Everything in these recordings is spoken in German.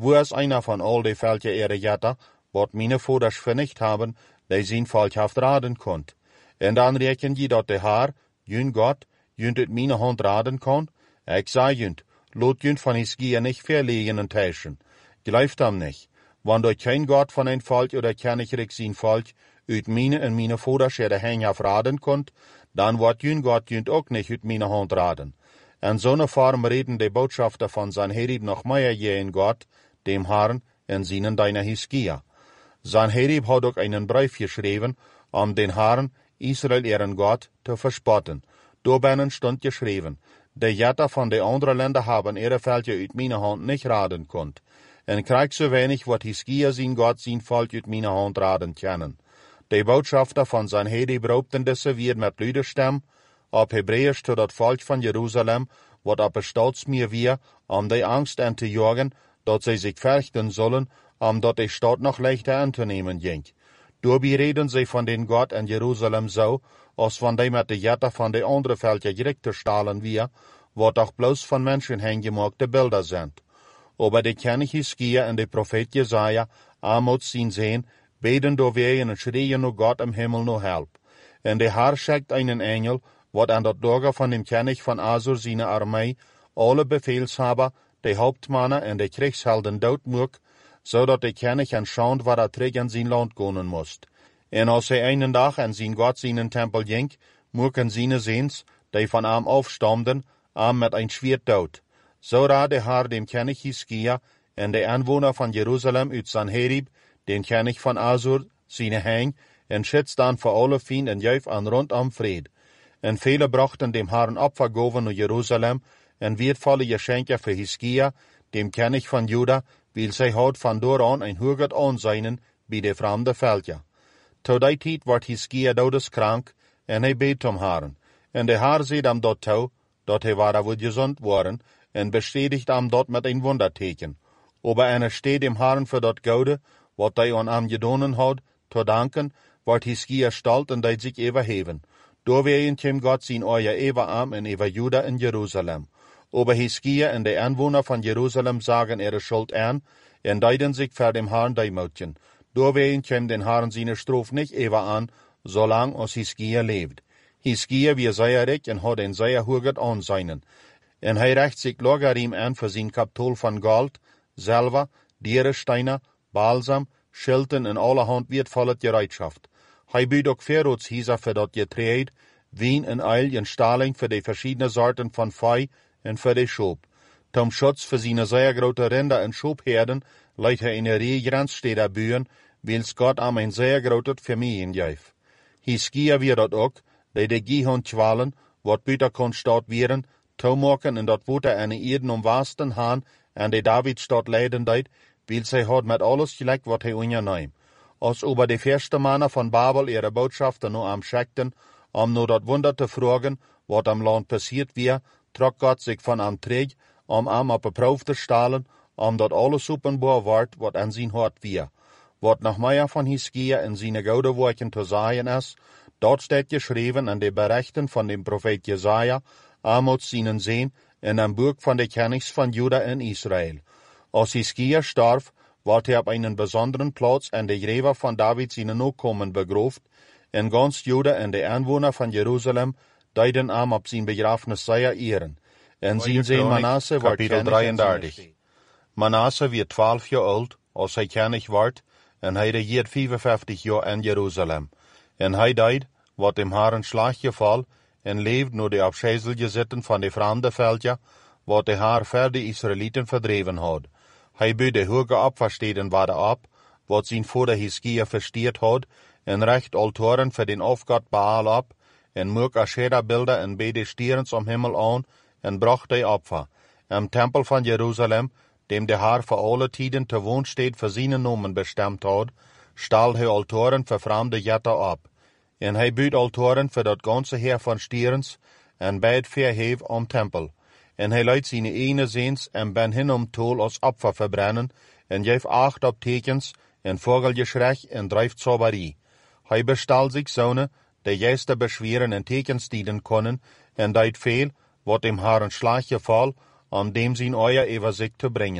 Wo is einer von all die Völker ihre Jätter, wat meine Voders vernicht haben, die zijn volkhaft raden konnt. En dan reken je dat de Haar, jün Gott, jünt het meine Hand raden kon? Ik zei jünt, lot jünt van Hiskia nicht verlegen en täuschen. Gleift am nicht. Wann dort kein Gott von ein Volk oder kernigrig sein Volk, uit meine en meine Voders ihre Hänghaft raden konnt, dan wordt jün Gott jünt ook nicht uit meine Hand raden. En zo'n vorm reden de Botschafter von Sanherib noch mehr je in Gott, dem Herrn, en zienen deiner Hiskia. Sanherib hat ook einen Brief geschrieben, den Herrn, Israel ihren Gott, zu verspotten. Daarbij stond geschrieben, de Jätter von de andere Länder haben ihre Völker uit meine Hand nicht raden konnt. En krijgt so wenig, wat Hiskia sein Gott sein Volk uit meine Hand raden können. De Botschafter von Sanherib raubten deze weer met luide stem, op Hebräisch zu dat Volk von Jerusalem, wat op stolz mir wir, de Angst an te jagen, dat sie sich fürchten sollen, dat de Stadt noch leichter anzunehmen ging. Daarbij reden sie von den Gott in Jerusalem so, als von dem met de Jätter von de andere Völker direkt te stahlen wir, wat auch bloß von Menschen hingemachte Bilder sind. Aber de König Hiskia en de Prophet Jesaja, Amos zien sehen, beten door wij en schreien nur Gott im Himmel nur help. En de Herr schickt einen Engel, wat an dat Dorge von dem König von Asur seine Armee, alle Befehlshaber, de Hauptmannen en de Kriegshelden doodmoek, zodat de König anschaut, waar terug in zijn land gaan moest. En als hij einen dag in zijn Gott seinen Tempel ging, moeken seine Seens, die von ihm aufstammten, met ein Schwert dood. So de Herr dem König Hiskia en de Anwohner von Jerusalem uit Sanherib, den König von Asur, seine Heng, en schützt dan voor alle Fien en juif an rondom Fried. En viele brachten dem Herrn Opfergaben naar Jerusalem, en wertvolle Geschenke für Hiskia, dem König von Juda, weil sie hat von dort an ein hohes Ansehen bei de fremde Völker. Zu der Zeit wordt Hiskia dodeskrank, en hij beet zum Herrn. En de Herr sieht am dort toe, dat hij waar wohl gesund worden, en bestätigt am dort met ein Wunderteken. Aber er steht dem Herrn für dat Goude, wat hij an am gedonen hat, zu danken, wordt Hiskia stolz en deit sich überheben. Doorwegen kwam Gott zijn oor über am en über Juda in Jerusalem. Aber Hiskia en de Anwohner von Jerusalem sagen ihre Schuld an, en deiden sich vor dem Herrn deimutjen. Doorwegen kwam den Herrn seine Strof nicht über an, solang als Hiskia lebt. Hiskia wie sehr reich en hat ein sehr hohes Ansehen. En hij recht sich Logarim an für sein Kapitol von Gold, Silber, Dierensteine, Balsam, Schilden en allerhand wertvolle Gereitschaft. Hij biedt ook Verrootshieser für dat Getreid, Wien en Eil en Staling für die verschiedene Sorten von Vieh en für die Schop. Zum Schutz für seine sehr große Rinder en Schopherden leidt hij in der Grenzstädter Bühnen, wils Gott am ein sehr großes Familien geeft. Hiskia wie dat ook, die de Gihon Chwalen, wat buiten kon staat wieren, toemaken en dat wote eine Eden omwasten haan en de Davidstad leiden deed, wils hij had met alles gelijk wat hij onderneemt. Als über die erste Männer von Babel ihre Botschafter nur am schickten, nur dat Wunder zu fragen, wat am Land passiert wir, trok Gott sich von am Träg, am op een Proef te stellen, dat alles openbaar wordt, wat an zijn hart wir. Wat noch mehr von Hiskia in seine gouden Worten zu sagen ist, dort steht geschrieben in den Berichten von dem Prophet Jesaja, Amos seinen Sehen, in einem Buch von den Königs von Juda in Israel. Als Hiskia starb, ward er auf einen besonderen Platz an der Gräber von David seine Nachkommen begraft, in ganz Juda en de Anwohner von Jerusalem deiden am op zijn begrafenis sehr ehren. En zijn Sohn Manasse wordt Kapitel 33. Manasse werd 12 jaar oud, als hij koning werd, en hij regiert 55 jaar in Jerusalem. En hij deed, wat dem Herrn slag geval, en leeft naar de afscheidelijke zitten van de vreemde Völker, wat de Herr voor de Israëlieten verdreven had. Hij biedt de hoge opversteden waarde op, wat zijn vader Hiskia versteerd had, en recht Altoren voor den Afgod Baal op, en moek Asherah-beelden en bede stierens om Himmel aan, en bracht die Opfer. Im Tempel von Jerusalem, dem der Herr für alle Tiden te woonsteed voor zijn Nomen bestemd had, stal hij Altoren voor vreemde Jätter op. En hij biedt Altoren voor dat ganze Heer van stierens, en bijt verheef om Tempel. En hij leidt zijn ene Seens en ben hin om Tol als Opfer verbrennen, en geeft acht op tekens, en vogelgeschrech en drijft Zauberie. Hij bestal zich zonen, die geister beschweren en tekens dienen konnen, en deed veel, wat dem Herrn slag geval, dem zijn oor over zich te brengen.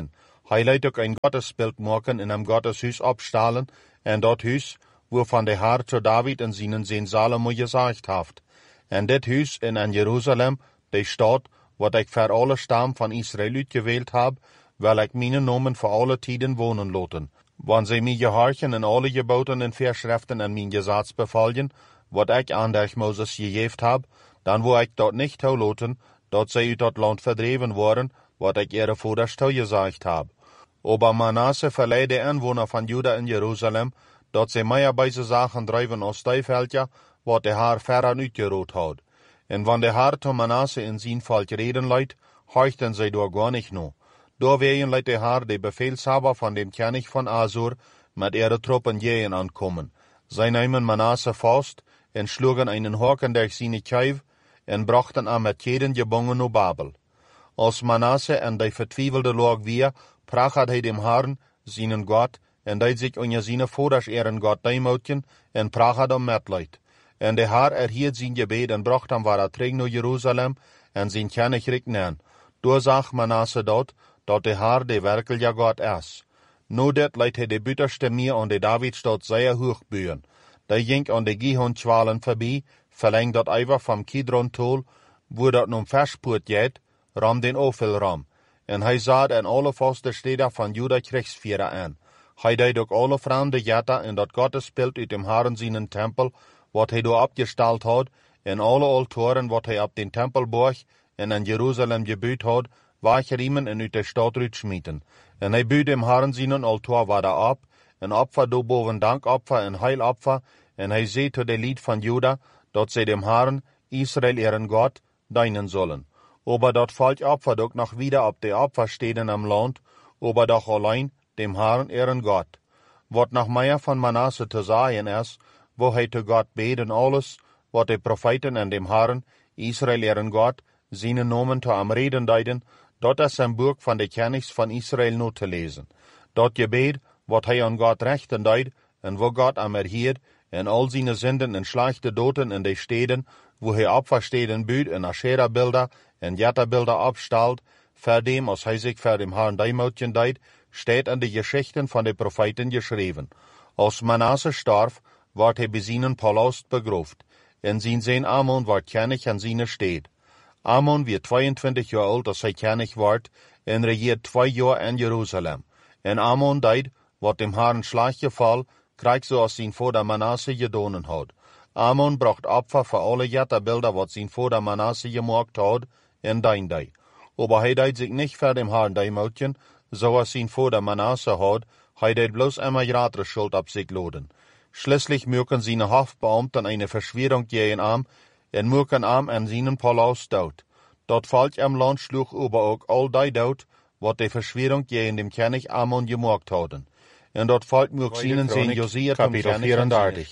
Hij leidt ook een Gottesbild maken in een Gotteshuis opstalen, en dat huis, waarvan de Heer zu David en zijn zin Salomo gezegd heeft. En dit huis in Jeruzalem, de stad, wat ik voor alle stam van Israël uitgewählt heb, wil ik mijn namen voor alle tijden wonen laten. Wanneer zij mij gehorchen in alle geboten en verschriften en mijn gesetzbefallen, wat ik aan durch Moses gegeven heb, dan wil ik dat niet toelaten, dat zij uit dat land verdreven worden, wat ik ihre Vaters toegezegd heb. Aber Manasse verleiht de Inwohner van Juda in Jeruzalem, dat zij meer bij ze zaken drijven als Stijfeltje, wat de Heer verder uitgeroot had. En wanneer de Heer tot Manasse in zijn volk reden leidt, horchten zij door gar niet no. Doorwegen leidt de Heer de Befehlshaber van dem König van Asur met ihre Truppen jähen ankommen. Zij nahmen Manasse vast en schlugen einen Haken durch seine Kuif en brachten am met jeden gebangen naar Babel. Als Manasse en de vertwijfelde lag weer, prachat hij dem Herrn, seinen Gott, en deed zich onder zijn vaders ehren God deimoutjen, en prachat om metleid. En de Heer erhielt zijn gebed en bracht hem weer terug naar Jeruzalem, en zijn König neer. Doorzag Manasse dat de Heer de werkelijke God is. Nu dit leidt hij de buiterste meer aan de Davidstad zeer hoog buien. Die ging aan de Gihon-Schwalen voorbij, verlengd dat over vom Kidron-Tol, wo dat nun verspoort geht, ram den Ophel-Ram. En hij zat en alle vaste steden van Juda Kriegsvierer aan. Hij deed ook alle vreemde jetten in dat Gottesbild uit dem Herren seinen Tempel, wat hij door opgesteld had, en alle altoren wat hij op den Tempelborg en in Jeruzalem gebuut had, weggeriemen en uit de stad uitschmieten. En hij buut dem Herren seinen altor wieder op, en opfer do boven dankopfer en heilopfer, en hij zei tot de lied van Juda, dat zij dem Herren, Israel ihren Gott, dienen sollen. Aber dat volk opfert ook nog wieder op de opfersteden am Land, aber doch allein dem Herrn ihren Gott. Wat nog meer van Manasse te zeggen is, wo hij te God beden alles, wat de Propheten en dem Herrn, Israel ihren Gott, seine Namen te am reden deiden, dat is een boek van de Königs van Israel nu te lezen. Dat gebed, wat hij aan God rechten deed, en wo God am erhielt, en al seine Sünden en schlechte Doten in de steden, wo hij Opfersteden buut en Aschera-Bilder en Jetterbilder opstalt, voor dem, als hij zich voor dem Herrn deimoutjen deed, steht in de Geschichten van de Propheten geschreven. Als Manasse starf, wordt hij bij seinen Palast begroofd, en zijn zoon Amon wordt König an seine Stede. Amon wird 22 jaar oud als hij König wordt, en regiert 2 jaar in Jeruzalem. En Amon deed, wat dem Herrn schlecht geval, krijgt zoals zijn vader Manasse gedonen had. Amon bracht Opfer voor alle Jetterbilder, wat zijn vader Manasse gemaakt had, en deinde. Aber hij deed zich niet voor dem Herrn deimoutjen, zoals zijn vader Manasse had, hij deed bloos immer gratis Schuld op zich laden. Schließlich mögen seine Hofbeamten eine Verschwörung gegen am, en mögen am an seinen Palast dood. Dat Volk am Land schlug aber auch all die dood, wat de Verschwörung gegen dem König Amon gemaakt hadden. En dat Volk mög seinen Sinn Josia zum König an.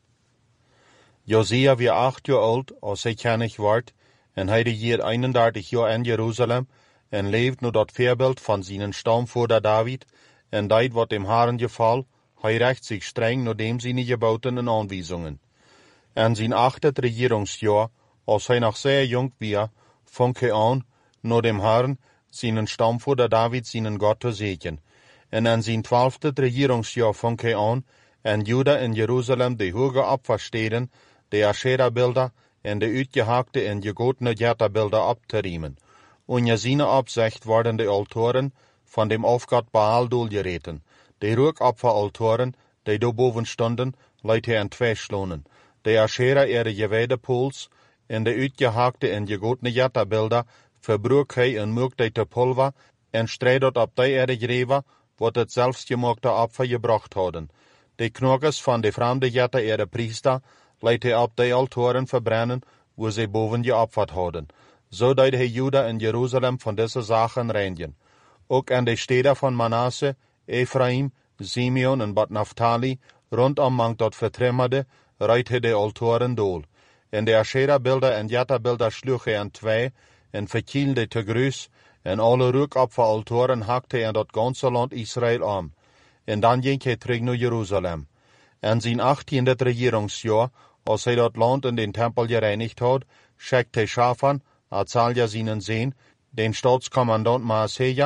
Josia wie 8 jaar oud als hij König wordt, en hij regiert 31 jaar in Jeruzalem, en leeft naar dat voorbeeld van zijn stamvader David, en deed wat dem Herrn geval, hij recht zich streng naar dem seine Geboten en aanwijzingen. En zijn 8. regierungsjahr, als hij nog zeer jong was, fang hij aan, naar dem Herrn, seinen stamvader David, seinen Gott te segnen. En in zijn 12. regierungsjahr fang hij aan, en Juda in Jeruzalem de hoge Opfersteden, de Aschera-Bilder en de uitgehaakte en gegotene Jetterbilder op te riemen. Onder zijn opzicht worden de altoren van dem Aufgott Baal doelgereten. De rookopferaltoren, die daarboven stonden, leidt hij in 2 slonen. De Aschera ihre gewijde pools, en de uitgehaakte en gegotene Jetterbilder verbruik hij en moekt hij te pulver, en strijdt op die ihre greven, wat het zelfsgemaakte Opfer gebracht hadden. De knokkers van de vreemde Jetter ihre priester, leidt hij op die altoren verbrennen, wo sie boven geopfert hadden. Zo deed hij Juda en Jeruzalem van deze zaken reinigen. Ook in de steden van Manasse, Ephraim, Simeon en Bad Naphtali, rondom mangt dat vertremmerde, rijdt hij de altoren dool. En de Aschera-Bilder en Jetterbilder sloeg hij in 2, en verkielde te gruis, en alle rookopferaltoren hakte hij in dat ganze land Israël aan. En dan ging hij terug naar Jeruzalem. En zijn 18. regierungsjahr, als hij dat land in den Tempel gereinigt had, schickte hij Schafan, Azalia seinen Sohn, den Staatskommandant Maaseja,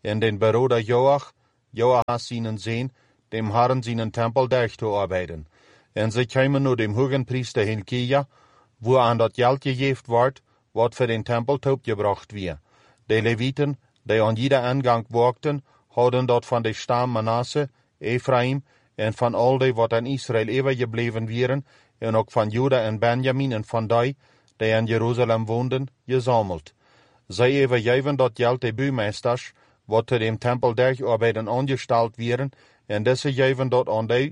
en den Bruder Joachas seinen Sohn, dem Herrn seinen Tempel durchzuarbeiten. En sie kämen nur dem hohen Priester Hilkia, wo an dat Geld gegeft ward, wat für den Tempel gebracht wird. Die Leviten, die an jeder Eingang wagten, hadden dort von der Stamm Manasse, Ephraim, en van al die wat in Israel übergebleven wären, en ook van Juda en Benjamin en van die in Jerusalem woonden, gesammelt. Zij übergeven dat Geld de Buurmeesters, wat te dem Tempel durcharbeiten angestalt wären, en deze geven dat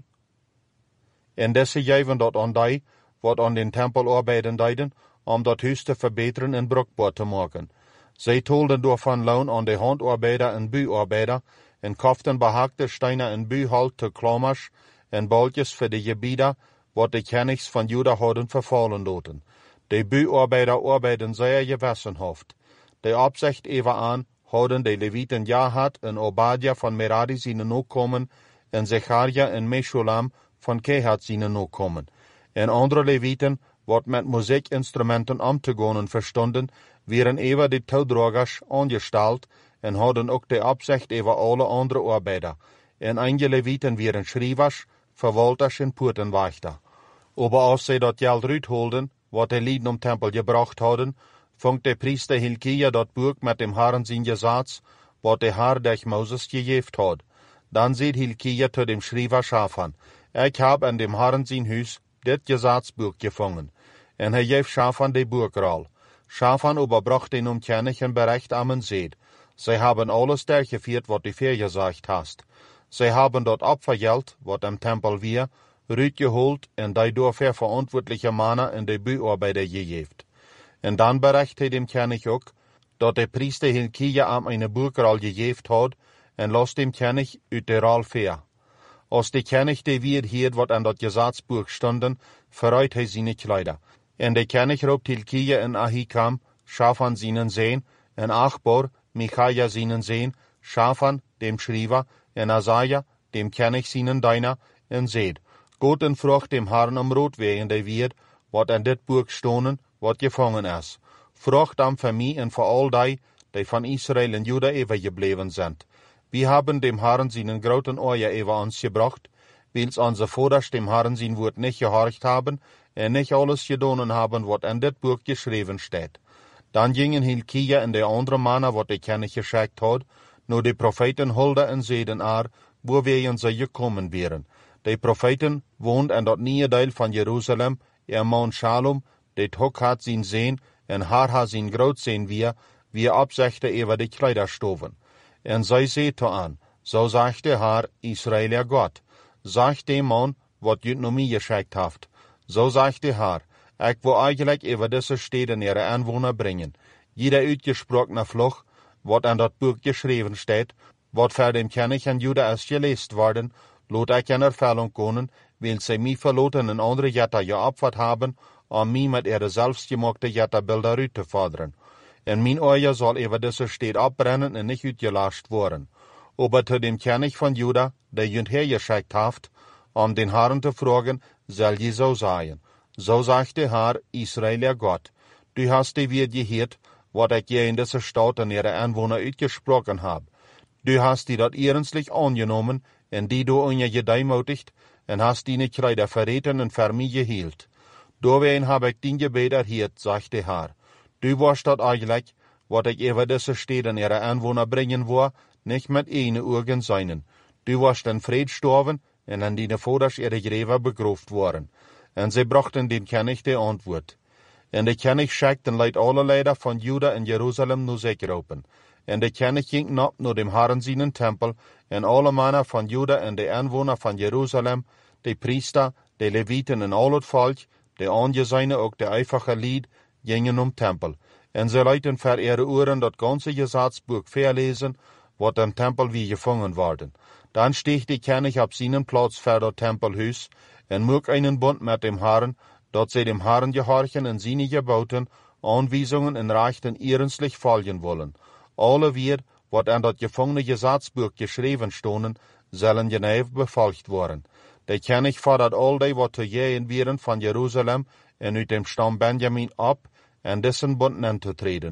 aan die, wat aan den Tempel arbeiten deiden, om dat huis te verbeteren en bruikbaar te maken. Zij tolden door van loon aan de handarbeider en buurarbeider, en koften behakte steinen en buurhout te klammers en balkjes voor de gebieden, wat de kennigs van Juda hadden vervallen laten. De buurarbeider arbeiden zeer gewissenhaft. De opzicht even aan hadden de Leviten Jahat en Obadja van Merari zijn nakomen, en Zecharia en Meshulam van Kehat zijn nakomen. En andere Leviten, wat met muziekinstrumenten om te gaan verstonden, wären even de touwdragers angesteld en hadden ook de opzicht over alle andere arbeider. En einige Leviten wären schrijvers, verwalters en poortenwachter. Aber als zij dat geld uitholden, wat de lieden om Tempel gebracht hadden, vangt de priester Hilkia dat boek met dem Herrn zijn Gesetz, wat de Herr durch Moses gegeven had. Dan zei Hilkia zu dem Schrijver Shaphan, ik heb in dem Herrn zijn huis dit Gesetzbuch gevangen. En hij geeft Shaphan de boekrol. Shaphan überbracht den umkennigen Bericht am Seed. Zij hebben alles durchgeführt, wat du vergesagt hast. Zij hebben dat Opfergeld, wat im Tempel wir, rütgeholt en daardoor für verantwortliche Männer in de Buarbeiter gegeven. En dan bericht hij dem König ook, dat de priester Hilkia am eine boekrol gegeven had, en los dem König uit de rol ver. Als de König de weer hield wat aan dat Gesetzbuch stonden, verruit hij zijn Kleider. En de König roept Hilkia en Ahikam, Shaphan seinen Sohn, en Achbor, Michaja seinen Sohn, Shaphan, dem Schrijver, en Asaja, dem König seinen Diener, en zeid, Gott en vroeg dem Herrn om rood wegen de weer, wat aan dit boek stonden, wat gevangen is. Vroeg dan voor mij en voor al die van Israël en Juda overgebleven zijn. Wir haben dem Herrn seinen großen Eier über uns gebracht, wils unsere Vaters dem Herrn sein Wort nicht gehorcht haben, und nicht alles gedonen haben, was in dit Buch geschrieben steht. Dann gingen Hilkia en de andere Männer, wat de König geschickt had, nur de Propheten Hulda en Zeden wo wir sie gekommen wären. De Propheten wohnt in dat nieuwe deel van Jerusalem, ihr Mann Shalom, de Tok hat zijn Sehn, en Harha zijn groot Sehn wie absechte über de Kleiderstoven. En zij zei to aan, zo zegt de Herr, Israël Gott, zegt de man, wat jut no mij geschickt haft. Zo zegt de Herr, ik wil eigenlijk über deze steden ihre Einwohner bringen. Jeder uitgesprochene Fluch, wat aan dat boek geschreven steht, wat voor dem König en Juda is geleest worden, lot ik in Erfüllung komen, wil zij mij verloten en andere Jätter geopfert haben, om mij met ihre selbstgemachte Jätterbilder uit te fordern. En mijn Eier soll über diese Stadt abbrennen und nicht uitgelöscht worden. Aber zu dem König von Juda, der jünd hergeschickt haft, den Herrn zu fragen, soll je so sein. So sagt der Herr, Israël Gott, du hast die weer gehört, wat ich je in dieser Stadt an ihre Einwohner uitgesprochen hab. Du hast die dat ernstlich angenommen, en die du unje gedeimutigt, en hast die Kleider verreten en für mich gehielt. Doorheen hab ich din Gebet erhielt, sagt der Herr. Du warst dat eigentlich, wat ich über diese Städte ihre Einwohner bringen war, nicht mit eine Urgen seinen. Du warst in Fried gestorben, en an deine Vaters ihre Gräber begraft worden. En sie brachten den König die Antwort. En de König schickten leid alle Leider von Juda in Jerusalem nur sich roepen. En de König ging ab nur dem Herrn seinen Tempel, en alle Männer von Juda en de Einwohner von Jerusalem, de Priester, de Leviten en al het Volk, de Angesehene ook de einfache Lied, gingen Tempel. En sie leiten für ihre Ohren das ganze Gesetzbuch verlesen, wat im Tempel wie gefangen worden. Dann stieg die König auf seinen Platz für das Tempelhus, en mög einen Bund mit dem Herrn, dat sie dem Herrn gehorchen en seine Geboten, Anweisungen en Rechten ernstlich folgen wollen. Alle wir, wat an dat gefangene Gesetzbuch geschrieben stonden, sollen genau befolgt worden. Der König fordert all die, wat zu gehen wären von Jerusalem en uit dem Stamm Benjamin ab, en dessen Bund anzutreten.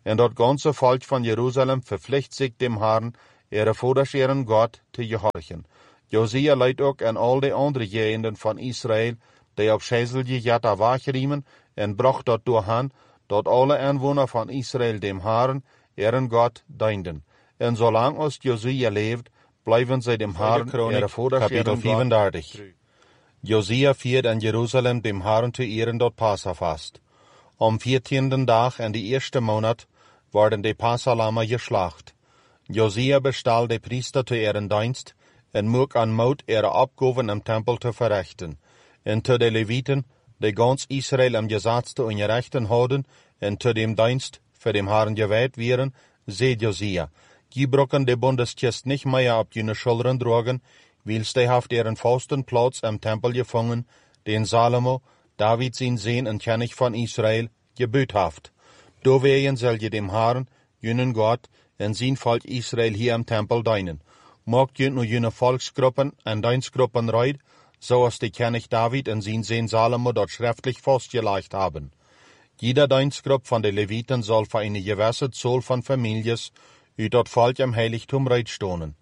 En dat ganze Volk van Jerusalem verpflicht sich dem Herrn, ihre Vaters ihren Gott, te gehorchen. Josia leidt ook aan al de andere gegenden van Israël, die op Schezelje jatta wachriemen, en bracht dat doorhan, dat alle Einwohner van Israël dem Herrn, ihren Gott, dienden. En zolang als Josia leeft, blijven zij dem Herrn, ihre Vaters ihren 35. Josia viert in Jerusalem dem Herrn te ehren dat Passafast. Am 14. Dag in die eerste Monat worden de Passalama geslacht. Josia bestal de Priester te ihren Dienst, en moek aan moed ihre Abgaven im Tempel te verrichten. En te de Leviten, die ganz Israel am Gesetz te unterrichten houden, en te dem Dienst für dem Herrn geweiht wären, seht Josia. Die brocken de Bundeskist nicht mehr ab jene Schultern drogen, wils de haft ihren fausten Platz im Tempel gefangen, den Salomo, David sein Sehn und König von Israel, gebüht haft. Dowegen soll je dem Herrn, jenen Gott, en sein Volk Israel hier im Tempel dienen. Mogt je nu jene Volksgruppen en Dienstgruppen reid, so als de König David en sein Sehn Salomo dort schriftlich festgelegt haben. Jeder Dienstgruppe von den Leviten soll für eine gewisse Zahl von Families uit dat Volk im Heiligtum reid stonen.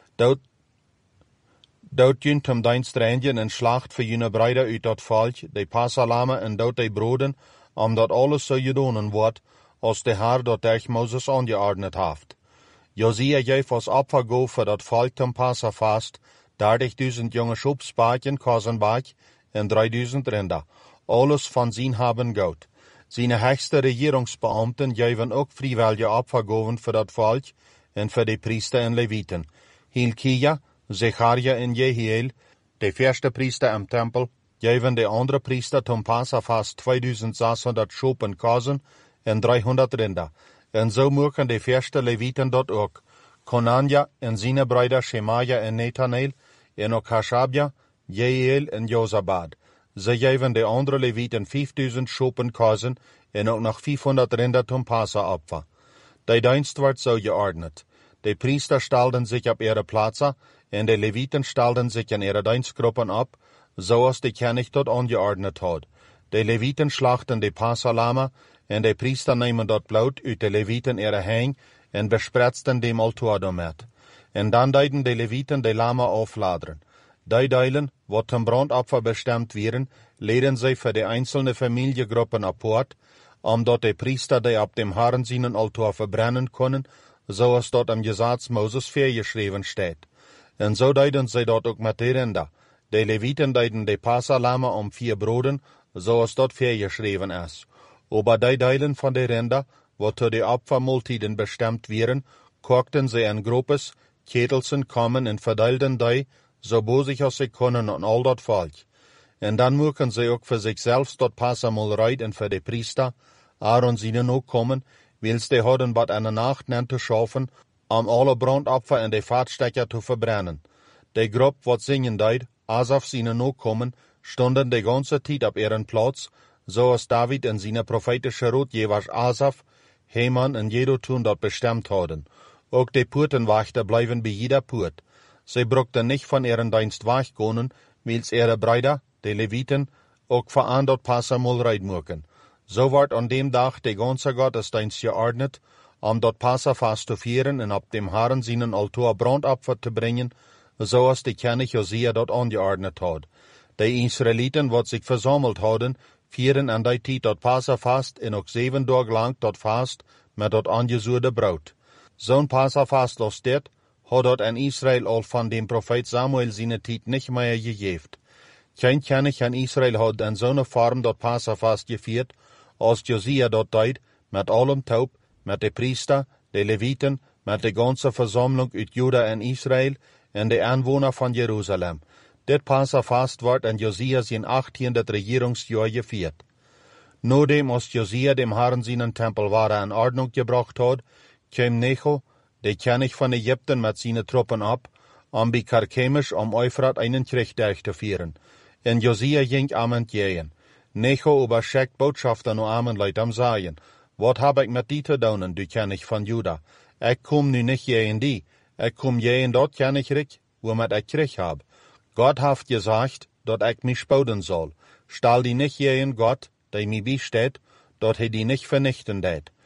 Dort jünt am Dienst reinigen en Schlacht für jene Brüder uit dat Volk, die Passalame en dort die Broden, dat alles so gedonen wordt, als de Herr dort durch Moses angeordnet haft. Josia geef als Opfer für dat Volk zum Passafast, 30.000 junge Schubsbaken, Kosenbak en 3.000 Rinder, alles von sein haben Gold. Seine höchste Regierungsbeamten geven ook freiwillige Opfergaven für dat Volk en für die Priester en Leviten. Hilkia, Zecharia en Jehiel, de erste Priester im Tempel, geven de andere Priester zum Passafast 2.600 Schuppen Kosen en 300 Rinder. En so mogen de erste Leviten dort ook. Konanja en seine Brüder Shemaja en Nethanel, en ook Hashabja, Jehiel en Josabad. Ze geven de andere Leviten 5.000 Schuppen Kosen en ook nog 500 Rinder zum Passaopfer. De Dienst wordt so geordnet. De Priester stalden sich op ihre Plätze, en de Leviten stalden sich in ihre Dienstgruppen ab, so als de König dort angeordnet hat. De Leviten schlachten de Passalama, en de Priester nemen dat Blut uit de Leviten ihre Hang, en bespretzten dem Altar damit. En dan deiden de Leviten de Lama aufladeren. Die Deilen, wat zum Brandopfer bestimmt wären, leden sie für die einzelne Familiengruppen apart, dat de Priester die ab dem Herrn seinen Altar verbrennen können, so als dort am Gesetz Moses geschrieben steht. En so deiden sie dort ook mit de Rinder. De Leviten deiden de Passalama 4 Broden, so als dort geschrieben ist. Aber die Deilen von de Rinder, wat zu de Opfermultiden bestimmt wären, kochten sie in Gruppes, Ketelsen kommen en verdeilten die, so bosig als sie können an all dat Volk. En dan mogen sie ook für sich selbst dort Passamol reid en für de Priester, Aaron seinen ook kommen, wils de hadden wat eine Nacht nen te schaffen, alle Brandopfer en de Vaatstecker zu verbrennen. De Gruppe wat singen deed, Asaf seinen ook kommen, stunden de ganze Tijd op ihren Platz, so als David en seine prophetische Rot jeweils Asaf, Heman en Jedutun dort bestimmt hadden. Ook de Poortenwachter blijven bij jeder Poort. Sie brukten nicht von ihren Dienst wegkonen, wils ihre Brüder, de Leviten, ook veran dort Passamol reid mogen. So wordt an dem Tag de ganze Gottesdienst geordnet, dort Passafast zu feiern en ab dem Herrn seinen Altar Brandopfer zu bringen, so als de König Josia dort angeordnet hat. De Israeliten, wat sich versammelt hadden, feiern an die Tijd dort Passafast en ook 7 Tage lang dort Fast met dort angesuurde Braut. Zo'n Passafast los dit, hat dort in Israel al von dem Prophet Samuel seine Tijd nicht mehr gegeben. Kein König in Israel hat in so einer Form dort Passafast gefeiert, als Josia dort deed, mit allem Taub, mit de Priester, de Leviten, mit de ganze Versammlung uit Juda en Israel en de Einwohner von Jerusalem. Dit Passafast wordt in Josia sein 18. Regierungsjahr gefeiert. Nachdem als Josia dem Herrn seinen Tempel wahre in Ordnung gebracht hat, kam Necho, der König von Ägypten mit seinen Truppen ab, bei Karkemisch Euphrat einen Krieg durchzuführen. En Josia ging am entgegen. Necho überschickt Botschafter nur armen Leute am Sagen. Wat hab ich mit die zu tun, du König von Juda? Ich komm nu nicht gegen die. Ich komm gegen dort Königreich, womit ich Krieg hab. Gott haft gesagt, dat ich mich spoden soll. Stahl die nicht gegen Gott, der mir besteht, dat he die nicht vernichten det.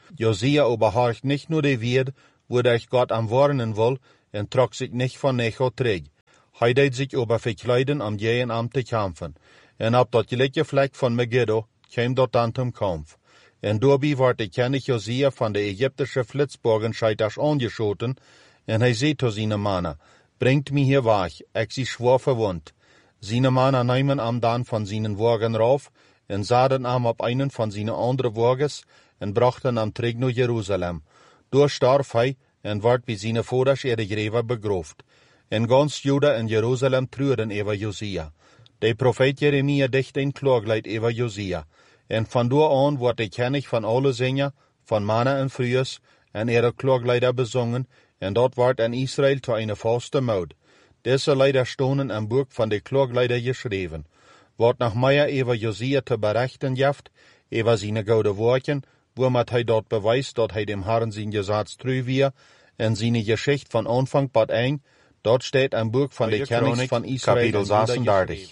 Josia überhorcht nicht nur die Wert, wo ich Gott am warnen will, und trug sich nicht von Necho träg. Hij deed sich über verkleiden am jeden Amt te kämpfen. En ab dat gelijke vlek van Megiddo kwam dort dan zum Kampf. En daarbij werd de König Josia van de Ägyptische Flitzborgenscheiters angeschoten, en hij zei zu seine Männer, bringt mich hier weg, ich sie schwer verwund. Seine Männer nahmen am dann von seinen Wagen rauf, en sahen am op einen von seinen anderen Wagens, en brachten am terug naar Jerusalem. Door starf hij, en werd bij seine Voders ihre Gräber begroft. En ganz Juda en Jerusalem truren over Josia. De profeet Jeremia dicht een klagleid over Josia. En van door aan wordt de König van alle Sänger, van Manna en Frius, en ihre klagleider besungen, en dort wordt in Israel zu eine vaste Maud. Diese Leider stonen am Buch von de klagleider geschrieben. Wordt nach Meier over Josia te berichten jaft, over seine goude Worten, womit hij dort beweist, dat hij dem Herrn sein Gesetz treu wir, en seine Geschichte von Anfang bis ein, dort steht ein Buch von der Königs von Israel, Kapitel 36.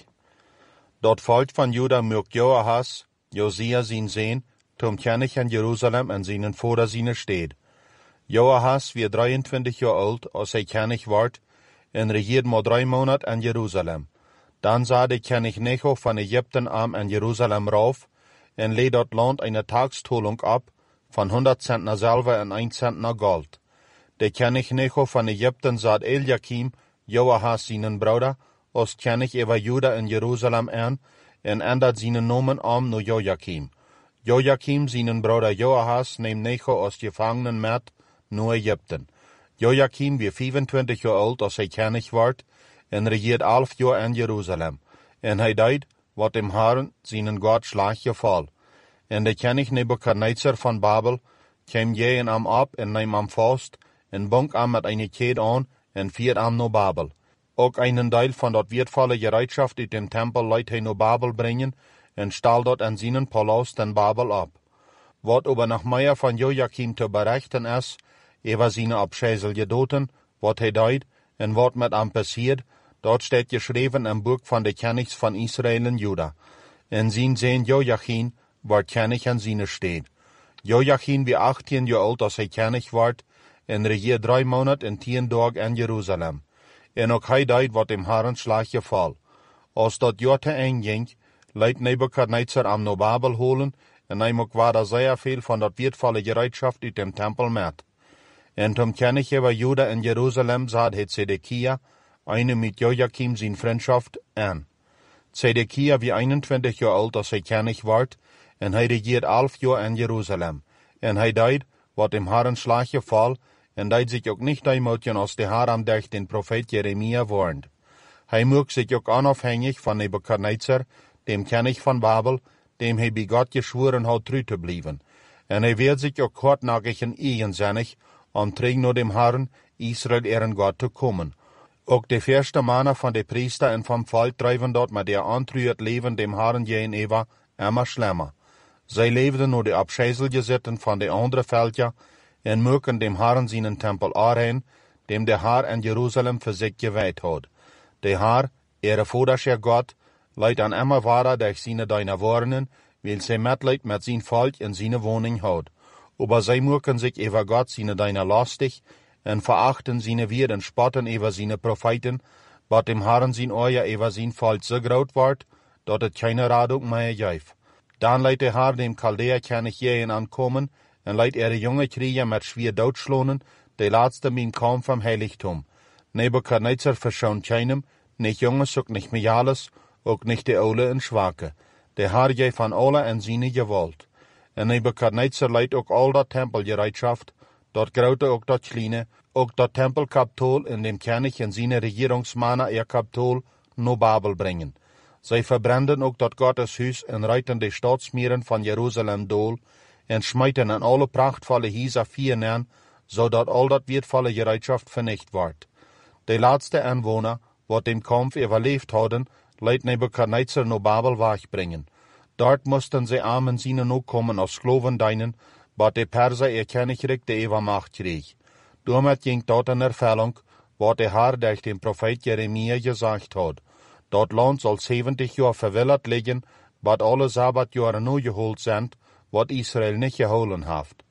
Dort folgt von Juda mögt Joahas, Josia sein Sohn, zum König in Jerusalem en seinen Vater seine steht. Joahas wird 23 Jahre alt, als er König ward, en regiert mal 3 Monate in Jerusalem. Dann sah der König Necho von Ägypten in Jerusalem rauf, en lädt dort Land eine Tagstollung ab, von 100 Zentner Silber und 1 Zentner Gold. Der König Necho von Ägypten sah Eliakim, Joahas seinen Bruder, als König über Juda in Jerusalem an, en ändert seinen Namen nur Joachim. Joachim, seinen Bruder Joahas, nimmt Necho als Gefangenen mit, nach Ägypten. Joachim wird 25 Jahre alt, als er König ward, en regiert 11 Jahre in Jerusalem. En hij deed, wat dem Herrn, seinen Gott schlag gefall. En der König Nebukadnezar von Babel, kwam jeden am ab en nahm am vast, en bunk am mit eine Kette an, en viert am no Babel. Auch einen Teil von dort wertvolle Gereitschaft in dem Tempel leit hij no Babel bringen, en stahl dort an seinen Palast in Babel ab. Wat aber nach Meier von Joachim zu berichten ist, über seine abscheuliche Doten, wat hij deed, en wat mit am passiert, dort steht geschrieben im Buch von der Königs von Israel und Juda. En sein Sohn Joachim war König an seine steht. Joachim wie 18 Jahre alt, als er König ward, en regiert 3 Monate en 10 Tage in Jerusalem. En ook hij deed wat dem Herrn schlag gefall. Als dat Jahr te einging, leidt Nebukadnezar am no Babel holen, en hij ook war da sehr viel von dat wertvolle Gereitschaft uit dem Tempel met. En zum König über Juda in Jerusalem sah het Zedekia, eine mit Joachim sein Freundschaft, an. Zedekia wie 21 Jahre alt, als er König ward, en hij regiert 11 Jahre in Jerusalem. En hij deed, wat dem Herrn schlag gefall, en deed sich ook nicht deimutjen, als der Herr am durch den Prophet Jeremia warnt. Hij mocht sich ook unabhängig von Nebukadnezar, dem König von Babel, dem hij bei Gott geschworen hat, treu zu bleiben. En hij wird sich ook hartnäckig en eigensinnig, terug naar dem Herrn, Israel ihren Gott zu kommen. Ook de eerste Männer von de Priester en vom Volk treiben dort mit der antrüht Leben dem Herrn gegenüber immer schlimmer. Zij leefden nur de abscheuliche Sitten von de andere Völker en mögen dem Herrn seinen Tempel aanheen, dem der Herr in Jerusalem für sich geweiht hat. Der Herr, ihre Vaterscher Gott, leidt an immer weiter durch seine deiner Warnen, weil sie Mitleid mit sein Volk in seine Wohnung hat. Aber sie mögen sich über Gott seine deiner lastig, en verachten seine Wert en spotten über seine Propheten, wat dem Herrn sein Euer über sein Volk so groot wordt, dat het keine Radung mehr gibt. Dann leidt der Herr dem Chaldäer-König jähen ankommen, en leidt ihre junge Krieger mit schwer doodschlonen, de laatste mit dem Kampf vom Heiligtum. Nebukadnezar verschont keinem, nicht Junges, ook nicht Miales, ook nicht de Ole en Schwache. Der Herr geeft van alle en seine Gewalt. En Nebukadnezar leidt ook al dat Tempelgereitschaft, dat grote ook dat kleine, ook dat Tempelkapitol in dem König en seine Regierungsmänner ihr Kapitol no Babel bringen. Zij verbranden ook dat Gotteshuis en reiten de Staatsmieren van Jerusalem dool en schmeiten an alle prachtvolle Häuser vieren, zodat al dat wertvolle Gereitschaft vernicht wordt. De laatste Anwohner, wat dem Kampf überlebt hadden, leidt Nebukadnezar no Babel wegbringen. Dort mussten sie armen Sinnen ook kommen als Skloven dienen, wat de Perser ihr Königreich de Übermacht krieg. Damit ging dort in Erfüllung, wat der Herr durch den Prophet Jeremia gesagt hat. Dat Land soll 70 Jahre verwildert liggen, wat alle Sabbatjahre nu geholt sind, wat Israel nicht geholen haft.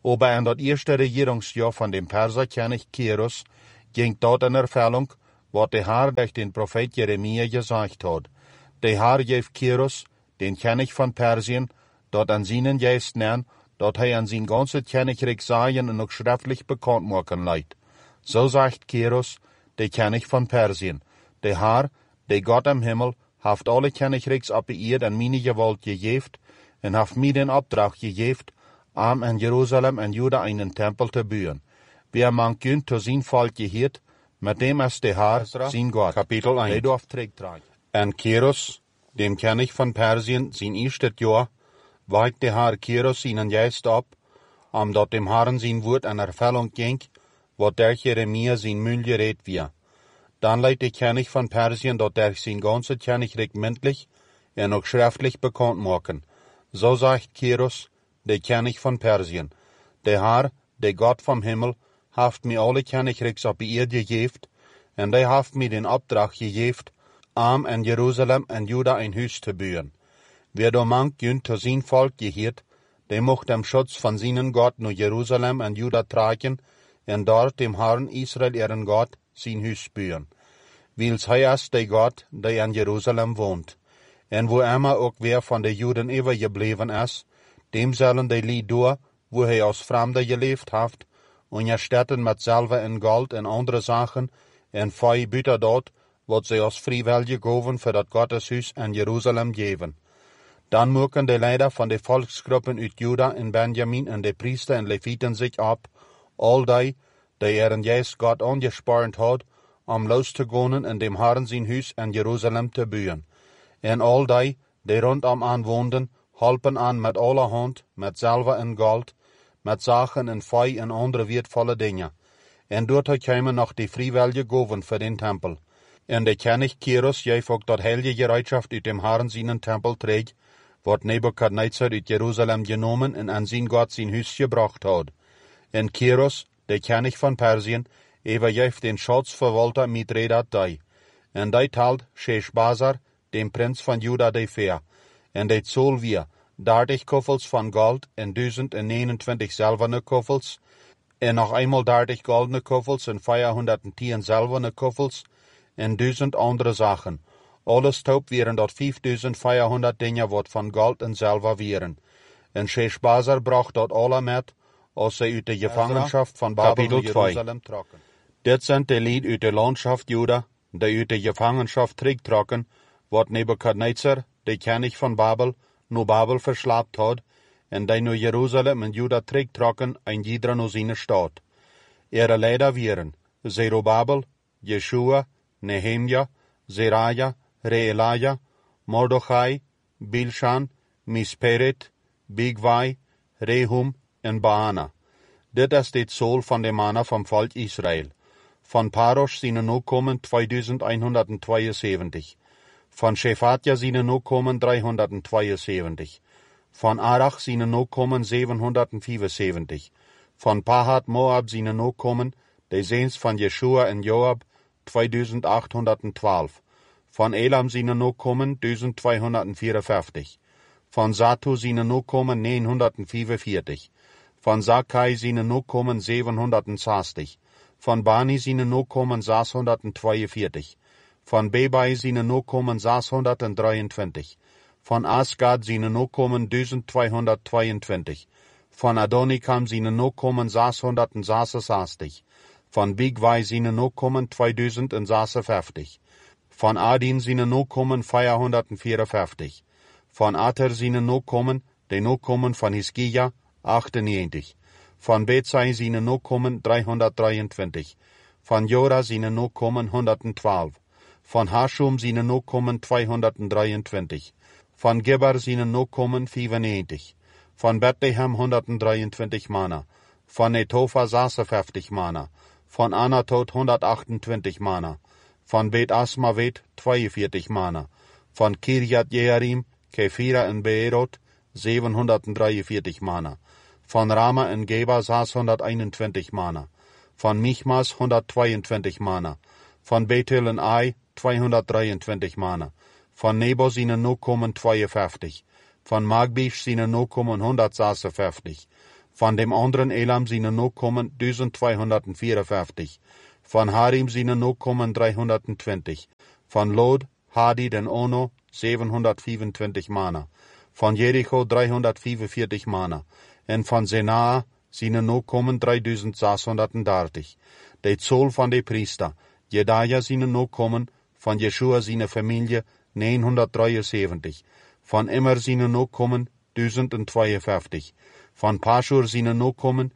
Aber in das erste Regierungsjahr von dem Perserkönig Kirus ging dort in Erfüllung, was der Herr durch den Prophet Jeremia gesagt hat. Der Herr gab Kirus, den König von Persien, dort an seinen Gästen, dort er an sein ganzes Königreich sagen und auch schriftlich bekannt machen leid. So sagt Kirus, der König von Persien, der Herr, der Gott im Himmel, haft alle Königreichs auf die Erde an meine Gewalt gegeben und haft mir den Auftrag gegeben, in Jerusalem und Juda einen Tempel zu bauen. Wer man gönnt zu sein Volk gehört, mit dem ist der Herr, sein Gott. Kapitel 1. Der darf tragen. En Kirus, dem König von Persien, sein erstes Jahr, weigt der Herr Kirus seinen Geist ab, dort dem Herrn sein Wort an Erfüllung ging, wat durch Jeremia sein Mund geredet wir. Dann leidt der König von Persien dort durch sein ganzes Königreich mündlich und auch schriftlich bekannt machen. So sagt Kirus, der König von Persien, der Herr, der Gott vom Himmel, haft mir alle Königreichs auf die Erde gegeben, und der haft mir den Auftrag gegeben, in Jerusalem und Juda ein Haus zu bauen. Wer da mangt gönnt zu sein Volk gehört, der mocht dem Schutz von seinen Gott nur Jerusalem und Juda tragen, und dort dem Herrn Israel ihren Gott sein Haus bauen. Weil's er ist der Gott, der in Jerusalem wohnt. Und wo immer auch wer von den Juden übergeblieben ist, dem sollen die Lied durch, wo er aus Fremden gelebt hat, und erstatten mit Silber und Gold und andere Sachen, und fei Büter dort, wat sie aus Freiwillige gaven für das Gotteshaus in Jerusalem geben. Dann mucken die Leiter von den Volksgruppen uit Juda und Benjamin und die Priester und Leviten sich ab, all die ihren Geist Gott angespart hat, loszugehen in dem Herrn sein Haus in Jerusalem zu bauen. Und all die rundum anwohnen, halpen an mit aller Hand, mit Silber und Gold, mit Sachen und Fei und andere wertvolle Dinge. Und dort kämen noch die freiwillige Gaven für den Tempel. Und der König Kirus gab auch dort heilige Gereitschaft uit dem Herrn seinen Tempel trägt, wat Nebukadnezar uit Jerusalem genommen und an sein Gott sein Haus gebracht hat. Und Kirus, der König von Persien, gab den Schatzverwalter Mithredat dei. Und dei teilt Sheshbazzar, dem Prinz von Juda, die Fair. Und dei zoll wir 30 Koffels von Gold und 1029 silberne Koffels, und noch einmal 30 goldene Koffels und 410 silberne Koffels, und 1000 andere Sachen. Alles taub wären dort 5400 Dinge, wat von Gold und Silber wären. Und Sheshbazzar bracht dort alle mit, als sie uit der Gefangenschaft von Babel nach Jerusalem trocken. Dit sind die Lied uit der Landschaft Juda, die uit der Gefangenschaft terugtrokken, wat Nebukadnezar, der König von Babel, nur Babel verschlapt hat, und die nur Jerusalem und Juda terugtrokken, ein jeder nur seine Stadt. Ihre Leiter wären Zerubabel, Jeschua, Nehemia, Seraja, Reelaja, Mordechai, Bilshan, Misperet, Bigvai, Rehum und Baana. Dit ist die Zahl von dem Manna vom Volk Israel. Von Parosh sind Nachkommen 2172. Von Shephatja sind Nachkommen 372. Von Arach sind Nachkommen 775. Von Pahat Moab sind Nachkommen, die Sehns von Jeschua und Joab, 2812. Von Elam sind Nachkommen 1254. Von Satu sind Nachkommen 945. Von Sakai sind Nachkommen 760. Von Bani sind Nachkommen 642. Von Bebai sind Nachkommen 623. Von Asgad sind Nachkommen 1222. Von Adonikam sind Nachkommen 666. Von Bigvai sind Nachkommen 2056. Von Adin sind Nachkommen 454. Von Ater sind Nachkommen, die Nachkommen von Hiskia, 98. Von Bezai sind Nachkommen 323. Von Jora sind Nachkommen 112. Von Hashum sind Nachkommen 223. Von Geber sind Nachkommen 95. Von Bethlehem 123 Manna. Von Netofa 56 Manna. Von Anatot 128 Manna. Von Bet Asmavet 42 Manna. Von Kirjat Jearim, Kephira und Beerot 743 Manna. Von Rama und Geba 621 Manna. Von Michmas 122 Manna. Von Bethel und Ai 223 Manna. Von Nebo sind Nachkommen 52. Von Magbisch sind Nachkommen 156. Von dem anderen Elam seine Nachkommen 1254. Von Harim seine Nachkommen 320. Von Lod, Hadi den Ono 725 Mana. Von Jericho 345 Mana. En von Senaa seine Nachkommen 3630. De Zoll von de Priester, Jedaja seine Nachkommen, von Jeschua seine Familie 973. Von Immer seine Nachkommen 1052. Von Paschur seine Nachkommen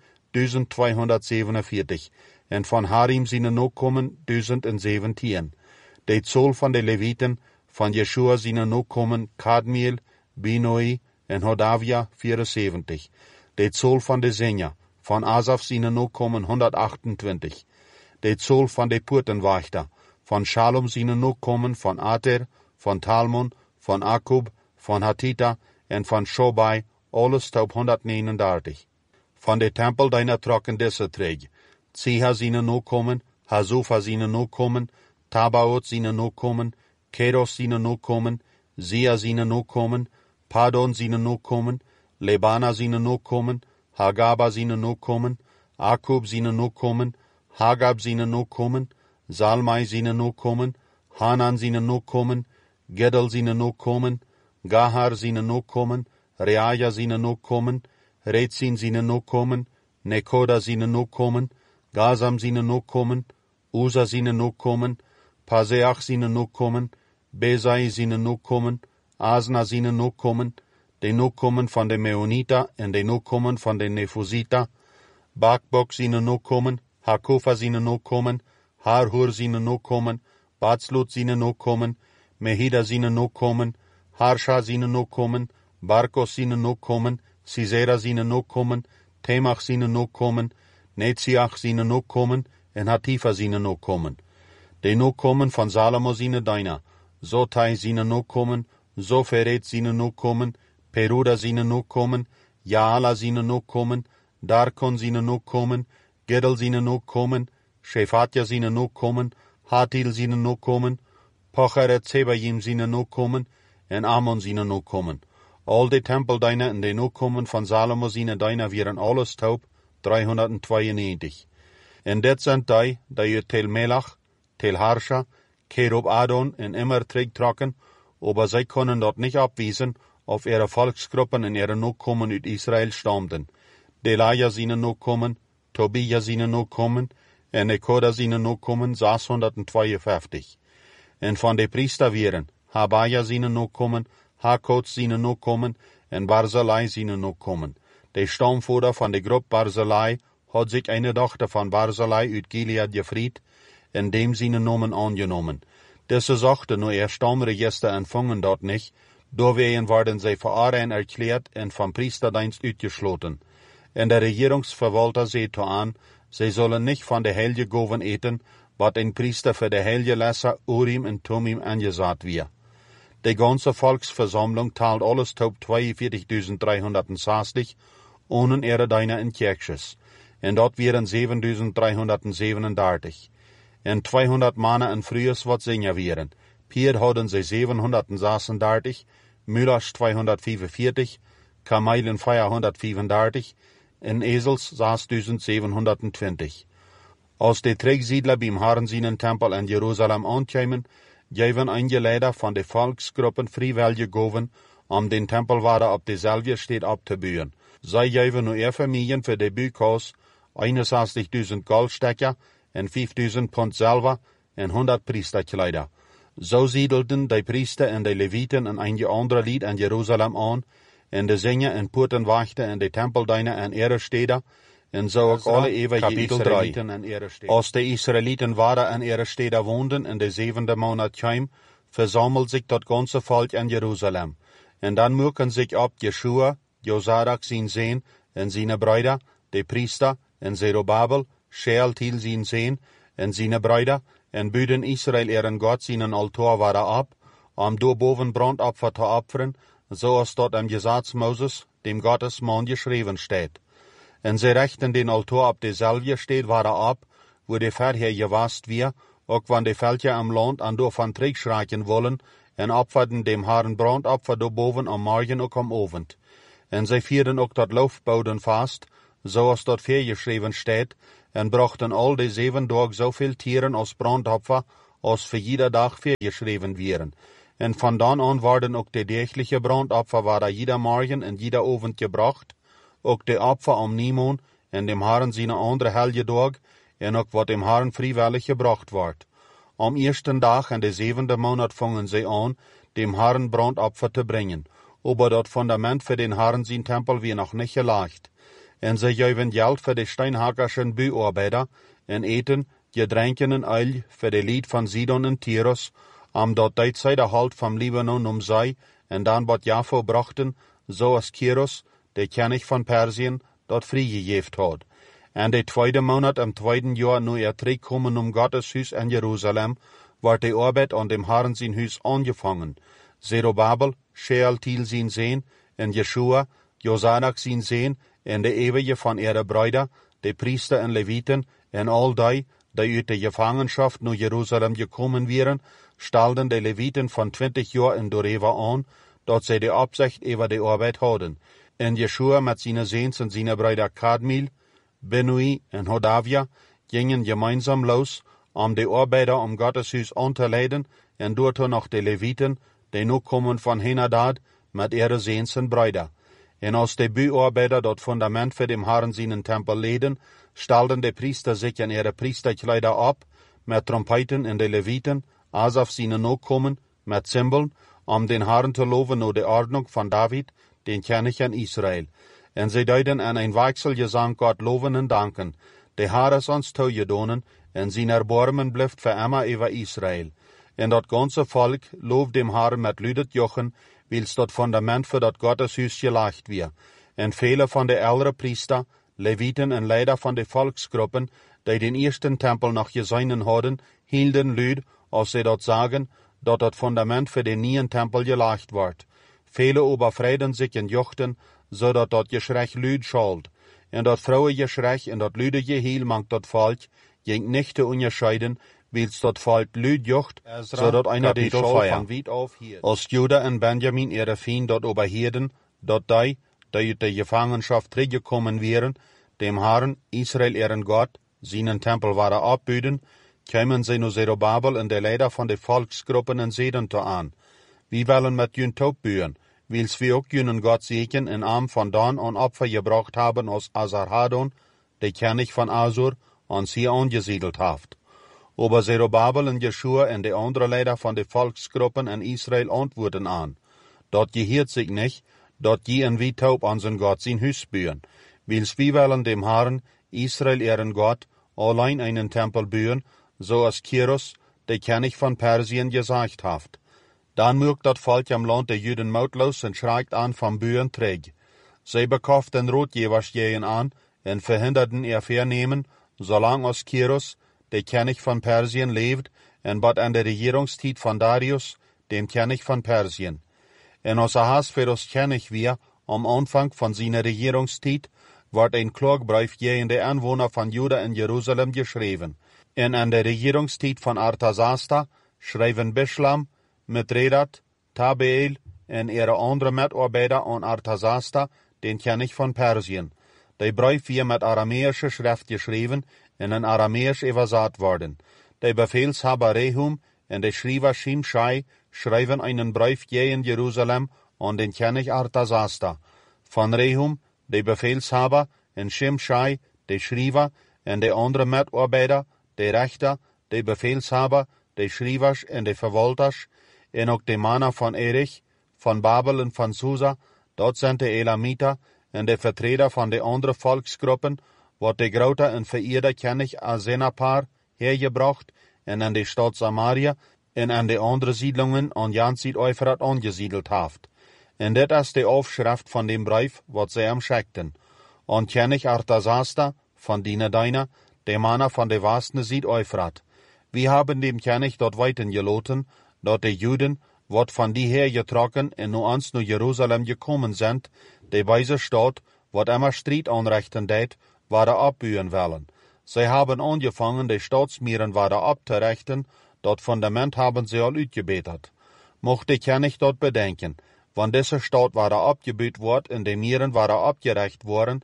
1247. En von Harim seine Nachkommen 1017. De Zoll von de Leviten, von Jeschua seine Nachkommen Kadmiel, Binoi en Hodavia 74. De Zoll von de Senja, von Asaf seine Nachkommen 128. De Zoll von de Purtenwachter, von Shalom seine Nachkommen, von Ater, von Talmon, von Akub, von Hatita en von Shobai, alles taub 139. Von de Tempel deiner trocken desse träg, Ziha seine Nachkommen, Hasufa seine Nachkommen, Tabaot seine Nachkommen, Keros seine Nachkommen, Sia seine Nachkommen, Padon seine Nachkommen, Lebana seine Nachkommen, Hagaba seine Nachkommen, Akub seine Nachkommen, Hagab seine Nachkommen, Salmai seine Nachkommen, Hanan seine Nachkommen, Gedel seine Nachkommen, Gahar seine Nachkommen, Reaja seine Nachkommen, Rezin seine Nachkommen, Nekoda seine Nachkommen, Gazam seine Nachkommen, Usa seine Nachkommen, Paseach seine Nachkommen, Besai seine Nachkommen, Asna seine Nachkommen, de Nachkommen von de Meonita en de Nachkommen von de Nefusita, Bakbok seine Nachkommen, Hakofa seine Nachkommen, Harhur seine Nachkommen, Batslut seine Nachkommen, Mehida seine Nachkommen, Harsha seine Nachkommen, Barkos seine Nachkommen, Sisera seine Nachkommen, Temach seine Nachkommen, Netziach seine Nachkommen, en Hatifa seine Nachkommen. De Nachkommen von Salomo seine Deiner, Sotai seine Nachkommen, Soferet seine Nachkommen, Peruda seine Nachkommen, Jaala seine Nachkommen, Darkon seine Nachkommen, Gedel seine Nachkommen, Shephatja seine Nachkommen, Hatil seine Nachkommen, Pocheret Zebayim seine Nachkommen, en Ammon seine Nachkommen. All de Tempel deiner en de Nachkommen von Salomo seine Deiner wären alles taub 392. En det sind die tel Melach, tel Harsha, Kerub Adon en immer trocken, aber sie können dort nicht abwiesen, auf ihre Volksgruppen in ihre Nachkommen uit Israel stammten. Delaja seine Nachkommen, Tobia seine Nachkommen, en Nekoda seine Nachkommen 652. En von de Priester wären Habaja seine Nachkommen, Hakot seine Nachkommen, en Barzillai seine Nachkommen. De Stammvater von de Gruppe Barzillai hat sich eine Tochter von Barzillai uit Gilead gefried, en dem seine Namen angenommen. Diese sagte nur ihr Stammregister empfangen dort nicht, deswegen werden sie verarren erklärt und vom Priesterdienst ausgeschlossen. En der Regierungsverwalter seht an, sie sollen nicht von der Helge Goven eten, was ein Priester für der Helge Lesser Urim und Tumim angesagt wird. Die ganze Volksversammlung teilt alles taub 42.360, ohne ihre Deiner in Kirches. En dort wären 7.337. En 200 Mann in Frühes wat Singer wären. Pier hadden sie 736, Müllers 245, Kamelen 435, en Esels 6.720. Als de Trägsiedler beim Herrensienen-Tempel in Jerusalem ankämen, geven eingeleider von de Volksgruppen freiwillig goven, den Tempelware op dezelfde steed ab te buien. Zij geven nur ihr Familien für de Bükaus 61.000 Goldstecker en 5.000 Pfund Silber en 100 Priesterkleider. So siedelten de Priester en de Leviten in een andere Lied in Jerusalem an, en de Sänger en Poortenwachten en de Tempeldiener en ihre Steder, en zo ook alle eeuwige Israeliten en ihre Steder. Als de Israeliten waren en ihre Steder woonden in de 7e Monat kwam, versammelt sich das ganze Volk in Jerusalem. En dan mucken sich ab Jeschua, Josadak zijn Sohn, en seine Brüder, de Priester, en Zerubabel, Shealtiel zijn Sohn, en seine Brüder, en büden Israel ihren Gott seinen Altar waren ab, boven Brandopfer te opferen, zoals dort im Gesetz Moses, dem Gottesmann, geschrieben steht. En sie rechten den Altar ab dezelfde steht waren ab, wo de Verheer gewast wir, auch wann de Völker am Land an van Krieg schreien wollen, en opferden dem Herrn Brandopfer boven am Morgen auch am Abend. En sie vierden auch dat Laufboden fast, zoals dort geschreven steht, en brachten al die 7 Tage zoveel Tieren als brandopfer, als für jeder Dag geschreven wären. En van dan an werden ook de dagelijkse brandopfer waar jeder morgen en jeder avond gebracht, ook de opfer om Niemon en dem Herren zijn andere heilige dag, en ook wat dem Herren vrijwillig gebracht wordt. Am eersten dag en de 7e maand vangen zij aan, dem Herren brandopfer te brengen. Aber dat fundament für den Herren zijn tempel wie nog niet gelegd. En zij geven geld voor de steinhackerschen Bauarbeiter, en eten, gedränken en öl für de lied van Sidon en Tyrus, dat die Zeit halt vom Libanon zij, en dan wat Jafo brachten, zoals Kyros, de König van Persien, dat vrijgegeven had. En de 2e maand im 2. jaar nu terugkomen Gottes huis in Jeruzalem, wordt de arbeid aan dem Herren zijn huis angefangen. Zerubabel, Shealtiel zijn zeen, en Jeshua, Josadak zijn zeen, en de eeuwige van ihre Brüder, de priester en Leviten, en al die uit de Gefangenschaft naar Jeruzalem gekommen wären, stelden de Leviten van 20 jaar in Doreva aan, dat zij de opzicht over de arbeid hadden. En Jeshua met zijn zeens en zijn Brüder Kadmiel, Benui en Hodavia gingen gemeinsam los, de Arbeiter Gottes huis aan te leiden, en doorto nog de Leviten, die nu komen van Henadad, met ihre zeens en Brüder. En als de Bauarbeiter dat fundament für dem Herren seinen Tempel leden, stelden de Priester sich in ihre Priesterkleider ab, met Trompeten en de Leviten, Asaf seine Nachkommen, met Zimbeln, den Herren te loven naar de Ordnung van David, den König in Israel. En zij deuten an ein Wechselgesang Gott loven en danken. De Herr is ons toegedonen, en zijn erbarmen blijft voor immer over Israel. En dat ganze Volk looft dem Herrn met luidet jochen, wils dat fundament voor dat Gotteshuis gelegd weer. En vele van de ältere Priester, Leviten en leider van de Volksgruppen, die den eersten Tempel nog gezien hadden, hielden luid, als zij dat zagen, dat het fundament voor de nieuwe Tempel gelegd wordt. Vele overvreden zich en jochten, zodat dat geschrei luid schalt. En dat vrouwengeschrei en dat luide geheel mangt dat Volk, ging niet te onderscheiden, wils dat Volk luid jocht, zodat einer den Schal van weit auf hielt. Als Juda en Benjamin ihre Fien dat oberhielden, dat die uit de Gefangenschaft teruggekommen wären, dem Herrn, Israel ihren Gott, seinen Tempel waren abbüden, kämen sie nu Zerubabel en de leider van de Volksgruppen en zeden te aan. Wie willen met jun taub bühen, wils wir ook junen Gott segen en arm van dan an Opfer gebracht haben als Asarhadon, de König van Asur, ons hier angesiedelt haft. Aber Zerubabel en Jeshua en de andere leider van de Volksgruppen en Israel antworten aan. Dat gehiert sich nicht, dat je en wie taub an zijn Gott zijn huis bühen. Wils wie willen dem Herrn, Israel ihren Gott, allein einen Tempel bühen, so als Kyros, de König van Persien, gesagt haft. Dan mögt dat Volk am Land der Juden mautlos en schreikt an vom Bühen träg. Zij bekoften Rotjewers jähen an en verhinderten ihr Vernehmen, solang als Kyros, der König von Persien, lebt, en bat an der Regierungstiet von Darius, dem König von Persien. En als Ahasverus König wir, am Anfang von seiner Regierungstiet, ward ein Klagbrief gegen die Anwohner von Juda in Jerusalem geschrieben. En an der Regierungstiet von Artasasta schreiben Bischlam, Mithredat, Tabeel en ihre andere Mitarbeiter an Artasasta, den König von Persien. Die Brief wir mit aramäischer Schrift geschrieben en in aramäisch übersetzt worden. Der Befehlshaber Rehum en der Schreiber Shimshai schreiben einen Brief gegen Jerusalem an den König Artasasta. Von Rehum, der Befehlshaber, en Shimshai, der Schreiber, en der andere Mitarbeiter, der Rechter, der Befehlshaber, der Schreibers en der Verwalters, en ook de Manner von Erich, von Babel en von Susa, dort sind de Elamiter, en de Vertreter von de andere Volksgruppen, wat de grote en vereerde König Asenapar hergebracht en an de Stadt Samaria en an de andere Siedlungen an Jan Süd-Euphrat angesiedelt haft. En dit is de Aufschrift von dem Brief, wat zij hem schickten. An König Artasasta, von Dina Deiner, de Manner von de vasten Süd-Euphrat. Wir haben dem König dort weiten geloten, dat de Juden, wat van die hergetrokken en nu ans naar Jerusalem gekommen sind, de weise Stadt, wat immer Strijd anrichten deed, waren abbühen wollen. Zij haben angefangen, de Staatsmieren waren abzurichten, dat Fundament haben sie al uitgebetert. Mocht de König dort bedenken, wann diese Stadt waren abgebüht worden en de Mieren waren abgerecht worden,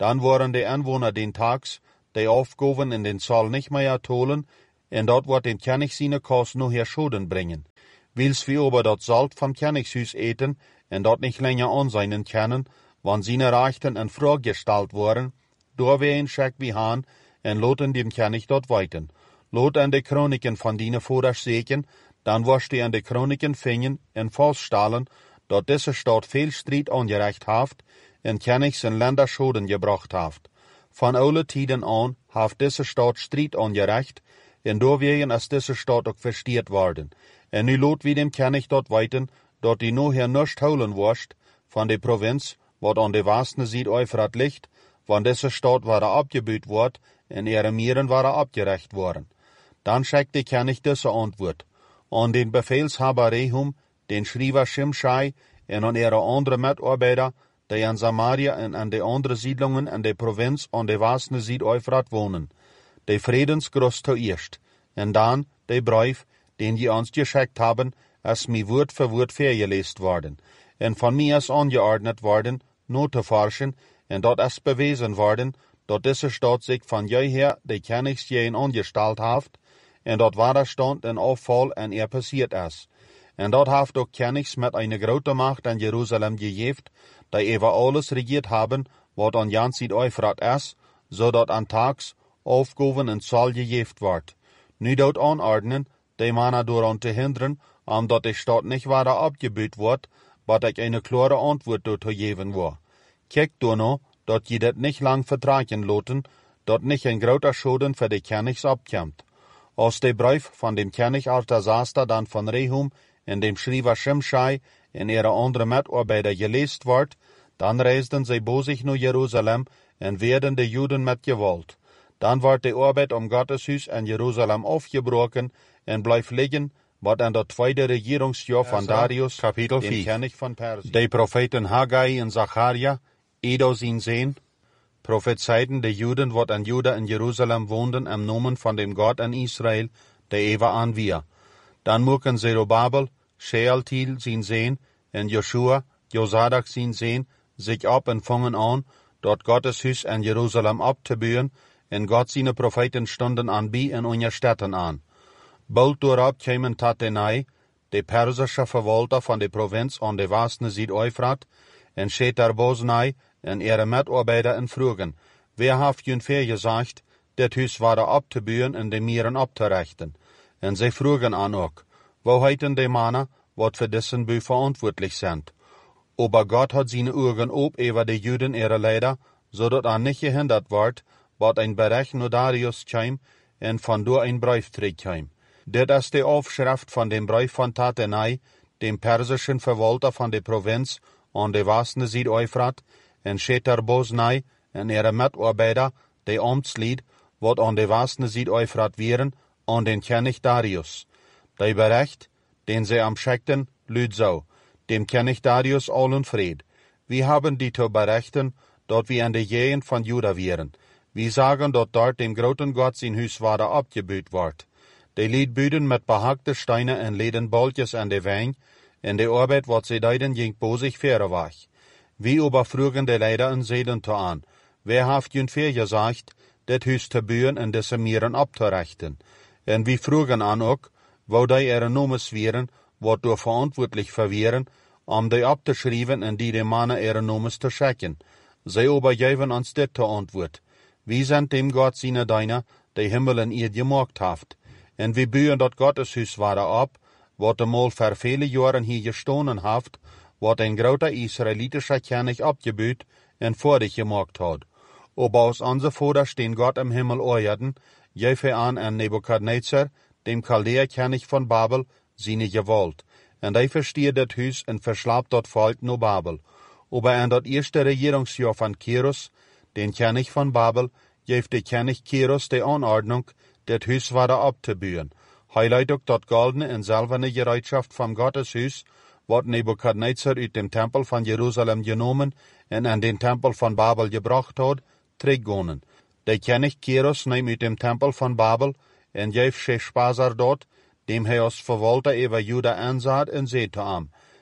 Dann waren die Anwohner den Tags, die Aufgaben in den Saal nicht mehr tolen, en dort wird dem König seine Kost nur her Schoden bringen. Wils wir aber dort Salt vom Königshus eten, en dort nicht länger anseinen können, wann seine Rechten in Frage gestellt worden, da wir ihn schick wie han, en loten dem König dort weiten. Lot an de Chroniken von dine Vorers seken, dann wirst die an de Chroniken fingen en feststellen, dat diese Stadt viel Streit angerecht haft, en Königs en Länder Schoden gebracht haft. Von alle Tiden an haft diese Stadt Streit angerecht, en doorwegen als diese Stadt auch verstiert worden. En nu lot wie dem König dort weiten, dat die noher nicht holen wirst, von de Provinz, wat an de Westen Süd-Euphrat liegt, wann diese Stadt war abgebüht ward, en ihre Mieren war abgerecht worden. Dann schickt der König diese Antwort. An den Befehlshaber Rehum, den Schreiber Shimshai, en an ihre andere Mitarbeiter, die in Samaria en an de andere Siedlungen in der Provinz an de Westen Süd-Euphrat wohnen. De Friedensgruß zuerst, en dann de Brief, den die uns geschickt haben, als mir Wort für Wort vergelesen worden, en von mir ist angeordnet worden, nur zu forschen, en dort ist bewiesen worden, dat diese Stadt sich von jeher de Königsjähen angestellt haft, en dort Widerstand en Auffall en passiert ist. En dort haft auch Königs mit eine große Macht an Jerusalem gegeft, die über alles regiert haben, wat an ganz Süd-Euphrat ist, so dat an Tags Aufgaben in Zahl gegeft wird. Nu dort anordnen, die Männer daran zu hindern, dat die Stadt nicht weiter abgebüht wird, wat ich eine klare Antwort dort geben war. Kijk door no, dat je dat nicht lang vertragen loten, dat nicht ein großer Schoden für die Königs abkommt. Als der Brief von dem König Artasaster dann von Rehum in dem Schreiber Shimshai in ihre andere Mitarbeiter gelesen wird, dann reisten sie bosig nach Jerusalem und werden die Juden mit Gewalt. Dann wird die Arbeit Gotteshus in Jerusalem aufgebrochen und bleibt liegen, was an der zweite Regierungsjahr von Darius, Kapitel 4, König von Persien. Die Propheten Haggai und Zacharia, Edo sehen, prophezeiten die Juden, wat an Juda in Jerusalem wohnen, im Namen von dem Gott in Israel, der Ewa an wir. Dann mucken Zerubabel, Shealtiel sehen, und Joshua, Josadak sehen, sich ab und fangen an, dort Gottes Hus in Jerusalem abzubühen, und Gott seine Propheten stunden an bi in unsere Städten an. Bald darauf kämen Tatenai, der persische Verwalter von der Provinz an der Westen Süd-Euphrat, und Shetar-Bosnai, und ihre Mitarbeiter in Fragen, wer haft jün gesagt, der Hus war abzubühen und die Mieren abzurechten. Und sie fragen an auch, wo heiten die Männer, wat für diesen Bü verantwortlich sind. Aber Gott hat seine Augen ob über die Juden ihre Leider, so dat nicht gehindert wird, wat ein Bericht nur Darius käm, und von do ein Brief käm. Das ist die Aufschrift von dem Brief von Tatenai, dem persischen Verwalter von der Provinz an der Westen Süd-Euphrat, und Shetar-Bosnai und ihre Mitarbeiter, die Amtslied, wat an der Westen Süd-Euphrat wären, an den König Darius. Der Bericht, den sie am schickten, lüd so, dem König Darius allen Fried. Wir haben die zu berichten, dort wir an der Gegend von Juda wären. Wir sagen, dort dort dem großen Gott sein Hus war abgebüht wird. Die Liedbüden mit behackte Steine und Ledenboltjes an der Wein, in der Arbeit, wat sie deiden, ging bosig fähre war. Wir aber frugen die Leider in Seden zu an. Wer haft jün fair gesagt, det Hus zu bühen und diese Mieren abzurechten. Und wir frugen an auch, wo die ihre Nomes wären, wat durch verantwortlich verwehren, die abzuschreiben und die Männer ihre Nomes zu schicken. Sie aber geben uns dit zur Antwort. Wir sind dem Gott seine Deiner, die Himmel in ihr gemacht haft. Und wir bühen dort Gotteshus weiter ab, wat einmal vor viele Jahren hier gestohlen haft, wat ein großer israelitischer König abgebüht und vor dich gemacht hat. Aber aus unser Vater stehen Gott im Himmel euerden, jefe an Nebukadnezar, dem Chaldäer-König von Babel, seine Gewalt. Und er versteht das Hus und verschlappt dort Volk nur Babel. Aber in das erste Regierungsjahr von Kirus, den König von Babel, jeft der König Kirus die Anordnung, das Hus weiter abzubühen. Heiligt auch dort goldene und silberne Gerätschaft vom Gotteshus, wat Nebukadnezar aus dem Tempel von Jerusalem genommen und an den Tempel von Babel gebracht hat, zurückgegangen. Der König Kirus nahm aus dem Tempel von Babel und jef Sheshbazzar dort, dem er als Verwalter über Juda ansah, und sagte ihm,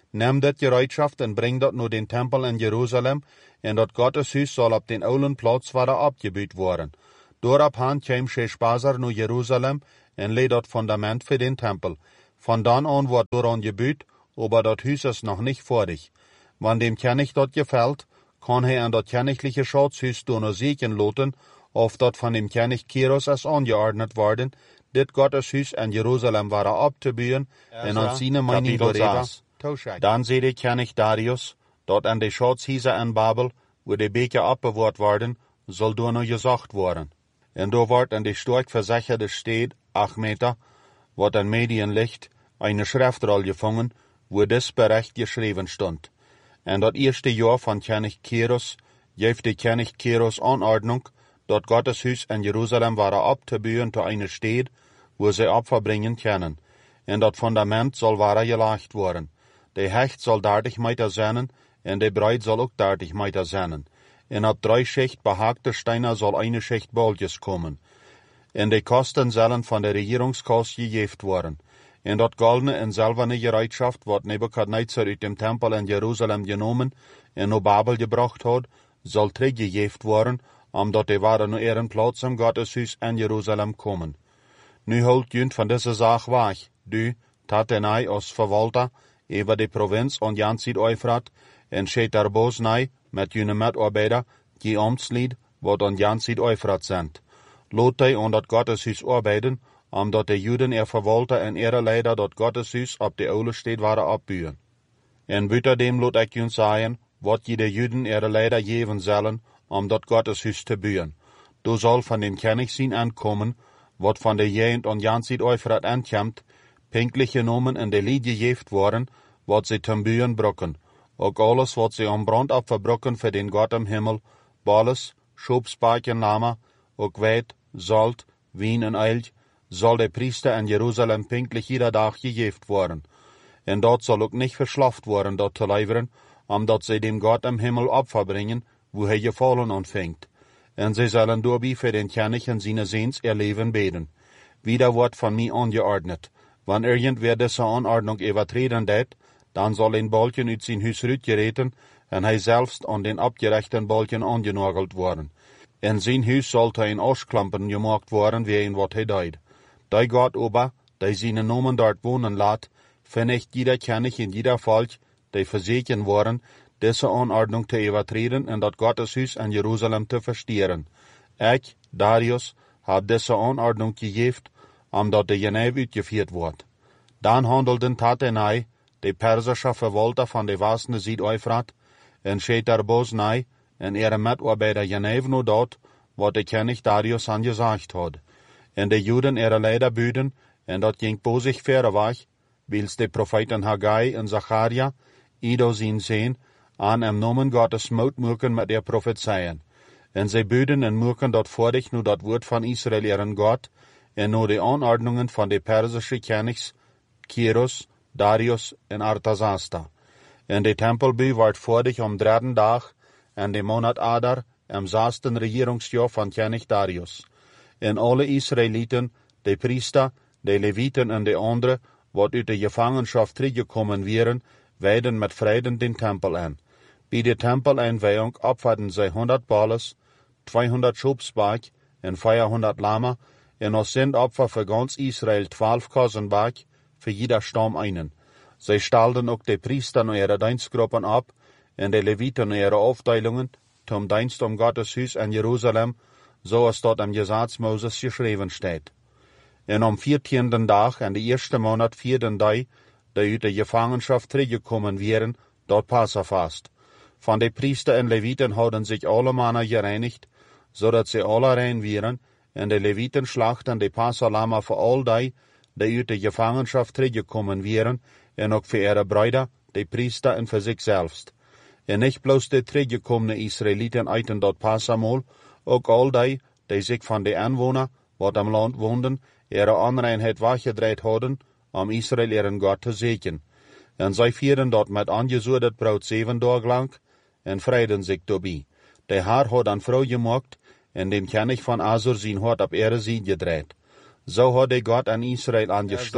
Neem dit gereedschaft en bring dat naar den tempel in Jeruzalem, en dat Gottes huis zal op den oude plaats worden opgebouwd worden. Doorop han kwam Sheshbazzar naar Jeruzalem en leed dat fundament voor den tempel. Van dan aan wordt dooraan gebouwd, aber dat huis is nog niet fertig. Wanneer dem König dat gefällt, kann hij aan dat königliche Schatzhuis onderzoeken laten, of dat van dem König Kiros is angeordnet worden, dit Gottes huis in Jeruzalem waren op te bouwen, en aan zijn mening doorheen. Dan zei de König Darius, dat aan de Schatzhuizen in Babel, wo de beker opbewaard worden, zal door nog gezocht worden. En door wordt in de sterk verzekerde stad, 8 Meter, wat in Medien ligt, eine Schriftroll gevangen, wo das Bericht geschrieben stond. En dat eerste jaar van König Kiros, geeft de König Kiros Anordnung, dat Gottes huis in Jeruzalem waren op te bouwen tot eine stad, wo sie Opfer bringen können. En dat fundament zal waren gelegd worden. De hecht zal 30 Meter zijn, en de breid zal ook 30 Meter zijn. En op 3 Schicht behaakte Steine zal eine Schicht bolletjes komen. En de kosten zullen van de regierungskost gegeven worden. En dat goldene en zilverne gereedschaft, wat Nebukadnezar uit dem Tempel in Jeruzalem genomen en naar Babel gebracht had, zal teruggegeven worden, omdat de waren naar ihren plaats im Gotteshuis in Jeruzalem komen. Nu holt junt van deze zaak weg, du, Tatenai als verwalter, over de provincie en Jan Zuid-Eufrat, en Shetar-Boznai met jene metarbeider, die Amtslied, wat aan Jan Zuid-Eufrat zijn. Lot hij aan dat Gotteshuis arbeiden, omdat de Juden verwalter en leider dat Gotteshuis op de oude stad waren opbouwen. En buiten dem lot ik jun zeggen, wat je de Juden leider geven zullen, om dat Gotteshuis te bouwen. Du zal van dem König zien aankomen, wat van de Jent en Jan Zuid-Eufrat aankomt, pinklich genomen en de lied gegeven worden, wat ze ten bouwen brokken. Ook alles wat ze om brandopfer brokken voor den God im Himmel, balles, schopspaken lama, ook wijd, zout, wien en eilj, zal de priester in Jeruzalem pinklich ieder dag gegeven worden. En dat zal ook niet verslaft worden, dat te leveren, omdat ze dem God im Himmel Opfer bringen, wo hij gevallen ontvangt. En ze zullen daarbij voor den König en zijn Seens leven beten. Wieder wordt van mij angeordnet. Wanneer irgendwer deze Anordnung übertreten deed, dan zal een balken uit zijn huis uitgereten, en hij zelfs aan den abgerechten balken angenagelt worden. En zijn huis zal hij in Aschklampen gemaakt worden, wie in wat hij deed. Die God aber, die zijn namen dort wonen laat, vernicht jeder König in jeder Volk, die verzekerd worden, deze Anordnung te übertreten en dat Gotteshuis in Jeruzalem te verstieren. Ik, Darius, heb deze Anordnung gegeven, omdat de Geneef uitgevoerd wordt. Dan handelden Tatenai, de Persische verwalter van de westende Zuid-Eufrat, en Shetar-Boznai, en ihre metarbeider Geneef no dat, wat de König Darius angezegd had. En de Juden ihre leider büden, en dat ging po zich verre weg, wils de profeten Haggai en Zacharia, ieder zijn zeen, aan em nomen Gottes moed moeken met der profetieën. En zij büden en moeken dat voordig nu dat woord van Israël ihren God, en nu de Anordnungen van de Persische Königs, Kiros, Darius en Artasasta. En de tempelbouw werd voordig om 3 dag, en de maand Adar, am 6. regeringsjahr van König Darius. En alle Israëlieten, de priester, de Leviten en de anderen, wat uit de gevangenschap teruggekomen waren, wijden met vreden den tempel aan. Bij de tempeleinweihung opferden zij 100 balles, 200 schopsbak en 400 lama, en als Sendopfer für ganz Israel 12 Kosenbak, für jeder Stamm einen. Zij stalden ook de priester naar ihre dienstgruppen ab, en de Leviten naar ihre Aufteilungen, zum Dienst Gottes Huis in Jeruzalem, zoals dat im Gesetz Moses geschreven steht. En am 14. Dag en de eerste maand 4. dag, die uit de gevangenschap teruggekommen waren, dat Passafast. Van de priester en Leviten hadden zich alle mannen gereinigd, zodat ze alle rein waren, en de Leviten slachten de Passalama voor al die uit de gevangenschap teruggekommen waren, en ook voor ihre Brüder, de priester en voor zichzelf. En niet bloos de teruggekommene Israëlieten eiten dat Passamal, ook al die zich van de aanwoner, wat am land woonden, ihre onreinheid weggedraaid hadden, om Israël ihren God te zeken. En zij vieren dat met aangezoederd brood 7 dagen lang, en vreiden zich daarbij. De Heer had een vrouw gemaakt, en dem König van Assur zijn hart op ihre Seite gedraaid. Zo had de God aan Israël aangestokt,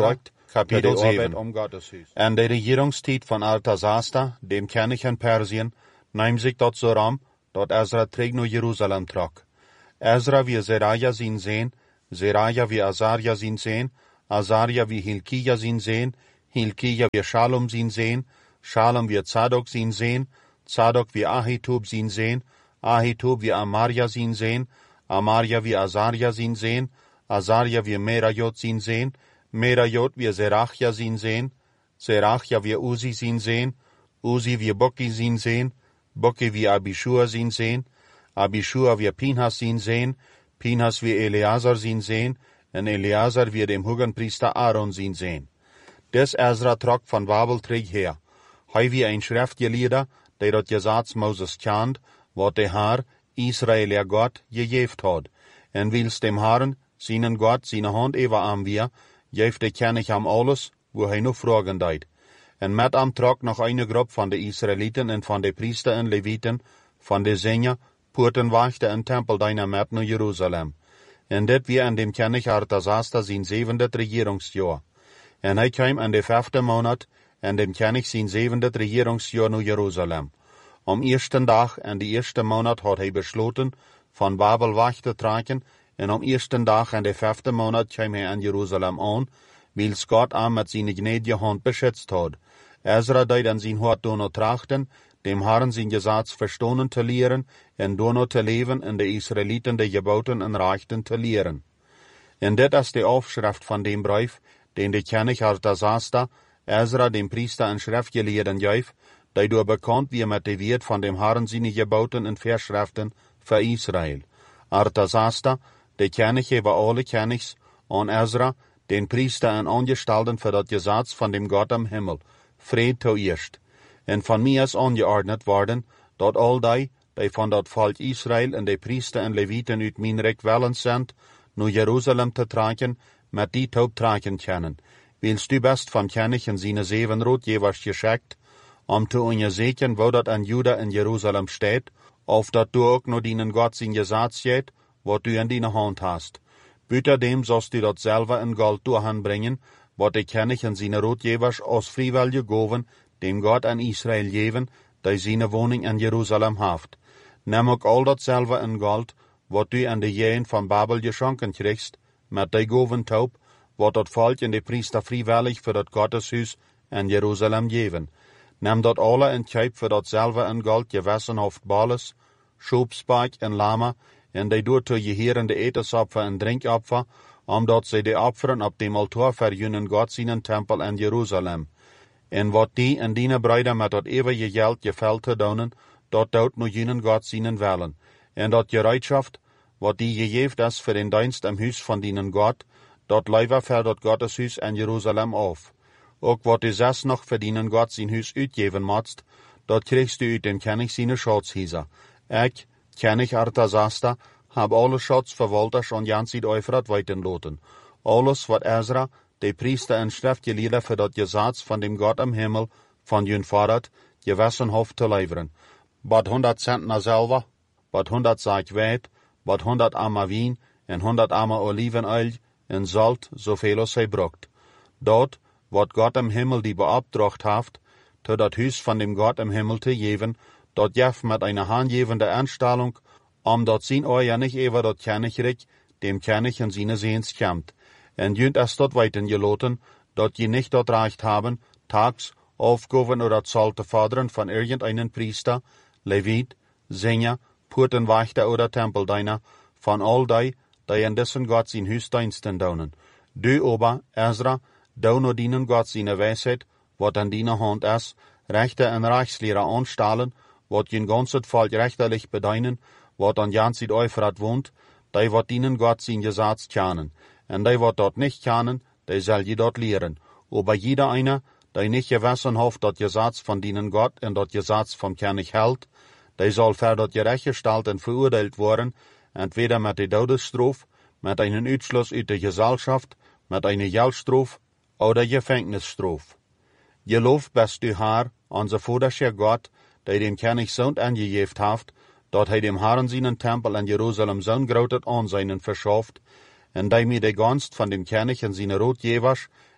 Kapitel 7. Gotteshuis. En de regeringstijd van Artasasta, dem König in Persien, nahm sich dort so ram, dort Ezra träg naar Jerusalem trok. Ezra wie Seraja sin sehen, Seraja wie Azaria sin sehen, Azaria wie Hilkia sin sehen, Hilkia wie Shalom sin sehen, Shalom wie Zadok sin sehen, Zadok wie Ahitub sin sehen, Ahitub wie Amaria sin sehen, Amaria wie Azaria sin sehen, Azaria wie Merajot sin sehen, Merajot wie Serachia sin sehen, Serachia wie Uzi sin sehen, Uzi wie Bokki sin sehen, Bokki wie Abishua sin sehen, Abishua wie Pinhas sin sehen, Pinhas wie Eleazar sin sehen, en Eleazar wie dem Hugenpriester Aaron sin sehen. Des Ezra trok van Babel träg her. Hij wie ein schriftgeleerder, der dat Gesetz Moses kent, wat de Haar, Israel Gott, gejeft had. En wils dem Haaren, seinen Gott, seine Hand eva am wir, jeft de König am alles, wo hij nu fragen deed. En met am trok nog eine groep van de Israeliten en van de priester en Leviten, van de Sänger, Purten wachte en Tempel deiner met naar Jerusalem. En dit wie an dem König Artasasta zijn 7. regeringsjahr. En hij kwam an de 5. Monat, en dem König zijn 7. regeringsjahr naar Jerusalem. Am 1. Dag en de 1. Monat had hij besloten, van Babel weg te trekken, en am 1. Dag en de 5. Monat kwam hij aan Jerusalem aan, wils Gott am met zijn gnädige hand beschützt had. Ezra deed aan zijn hart dono trachten, dem Herrn zijn Gesetz verstonen te leren, en dono te leven en de Israeliten de geboten en rechten te leren. En dit is de afschrift van dem brief, den de König Artasasta, Ezra dem Priester en schriftgeleerden geef, die door bekend wie met de wet van dem Herrn zijn geboten en verschriften voor Israël. Artasasta, de König hebben alle Königs, aan Ezra, den Priester en Angestalten voor dat Gesetz van dem Gott am Himmel, vrede toeërst. En van mij is aangeordnet worden, dat al die van dat volk Israël en de priester en Leviten uit mijn rijk wellens zijn, naar Jeruzalem te trekken, met die taub trekken kunnen. Wils du best van König en zijn 7 roodjevers geschickt, om te onderzoeken wo dat aan Juda en Jeruzalem steht, of dat du ook naar dienen Gott zijn Gesetz geht, wat du in die hand hast. Buitendem zost du dat selber in Gold doorhanbringen, wat de König en zijn roodjevers als vrijwillige goven, dem Gott an Israel geven, die seine woning in Jerusalem haft. Neem ook al dat selber in Gold, wat du an de jeen van Babel geschonken kriegst, met die goven taub, wat dat volk en de priester vrijwillig voor dat Gotteshuis in Jerusalem geven. Neem dat alle in kuip voor dat selber in Gold gewessen hoft Balles, Schubspark en Lama, en die doet te geherende etensopfer en drinkopfer, omdat zij de opferen op dem altaar verjunnen God zijn tempel in Jerusalem. En wat die en die bruiden met dat eeuwige geld geveld te doen, dat doet nu jenen God zijn willen. En dat gereedschaft, wat die gegeven is voor den dienst im huis van dienen God, dat leiver voor dat Gotteshuis in Jerusalem af. Ook wat du zes nog voor dienen God zijn huis uitgeven moest, dat kriegst du uit den König zijn schatzhieser. Ik, König Artasasta, hab alle Schatz verwalters und Jansid Euphrat weiten loten. Alles wat Ezra, de priester en schriftgeleerder voor dat Gesetz van dem Gott am Himmel, van jun Vader, gewessen hoft te leveren. Bad 100 Zentner Silber, bad 100 Sack Weit, bad 100 Ammer Wien, en 100 Ammer Olivenöl, en Salt, zoveel als hij brucht. Dort, wat Gott am Himmel die beopdracht haft, te dat huis van dem Gott am Himmel te geven, dat jef met eine handgevende Anstellung, omdat zijn oor niet even dat Königreich, dem König en zijn Seens kämmt. En jünt es dort weiten geloten, dat je nicht dort Recht haben, tags, Aufgaben oder Zoll zu fordern von irgendeinen Priester, Levit, Sänger, Purtenwächter oder Tempeldiener, von all die in dessen Gott sein Hüsdiensten daunen. Du aber, Ezra, dau no dienen Gott seine Weisheit, wat an deiner Hand is, Rechter en Rechtslehrer anstellen, wat je ganzet Volk rechterlich bedeinen, wat an Jansid Euphrat wohnt, die wat dienen Gott sein Gesetz kennen. En die wat dort nicht kennen, die soll je dort lehren. Aber jeder einer, die nicht gewissen hoft dat Gesetz von dienen Gott en dat Gesetz vom König hält, die soll für dat gerechtgestalt en verurteilt worden, entweder mit der Todesstraf, mit einem Utschluss uit der Gesellschaft, mit einer Geldstraf oder Gefängnisstraf. Geloof best du Herr, unser Vaterscher Gott, der dem König Sohn angegeben haft, dat hij dem Herrn seinen Tempel in Jerusalem zo'n groot Ansehen verschafft, en die mir de Gunst von dem König en seine Rotjevers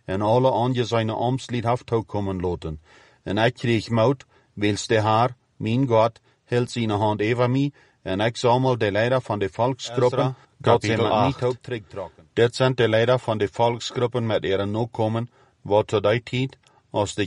en alle anje zijn omslied aftoekomen laten. En ik kreeg moed, wils de haar, mijn God, hield zijn hand over mij, en ik sammel de leider van de volksgroepen, dat ze me niet ook terugtrokken. Dit zijn de leider van de volksgroepen met ihren nakomen, wat tot die tijd, als de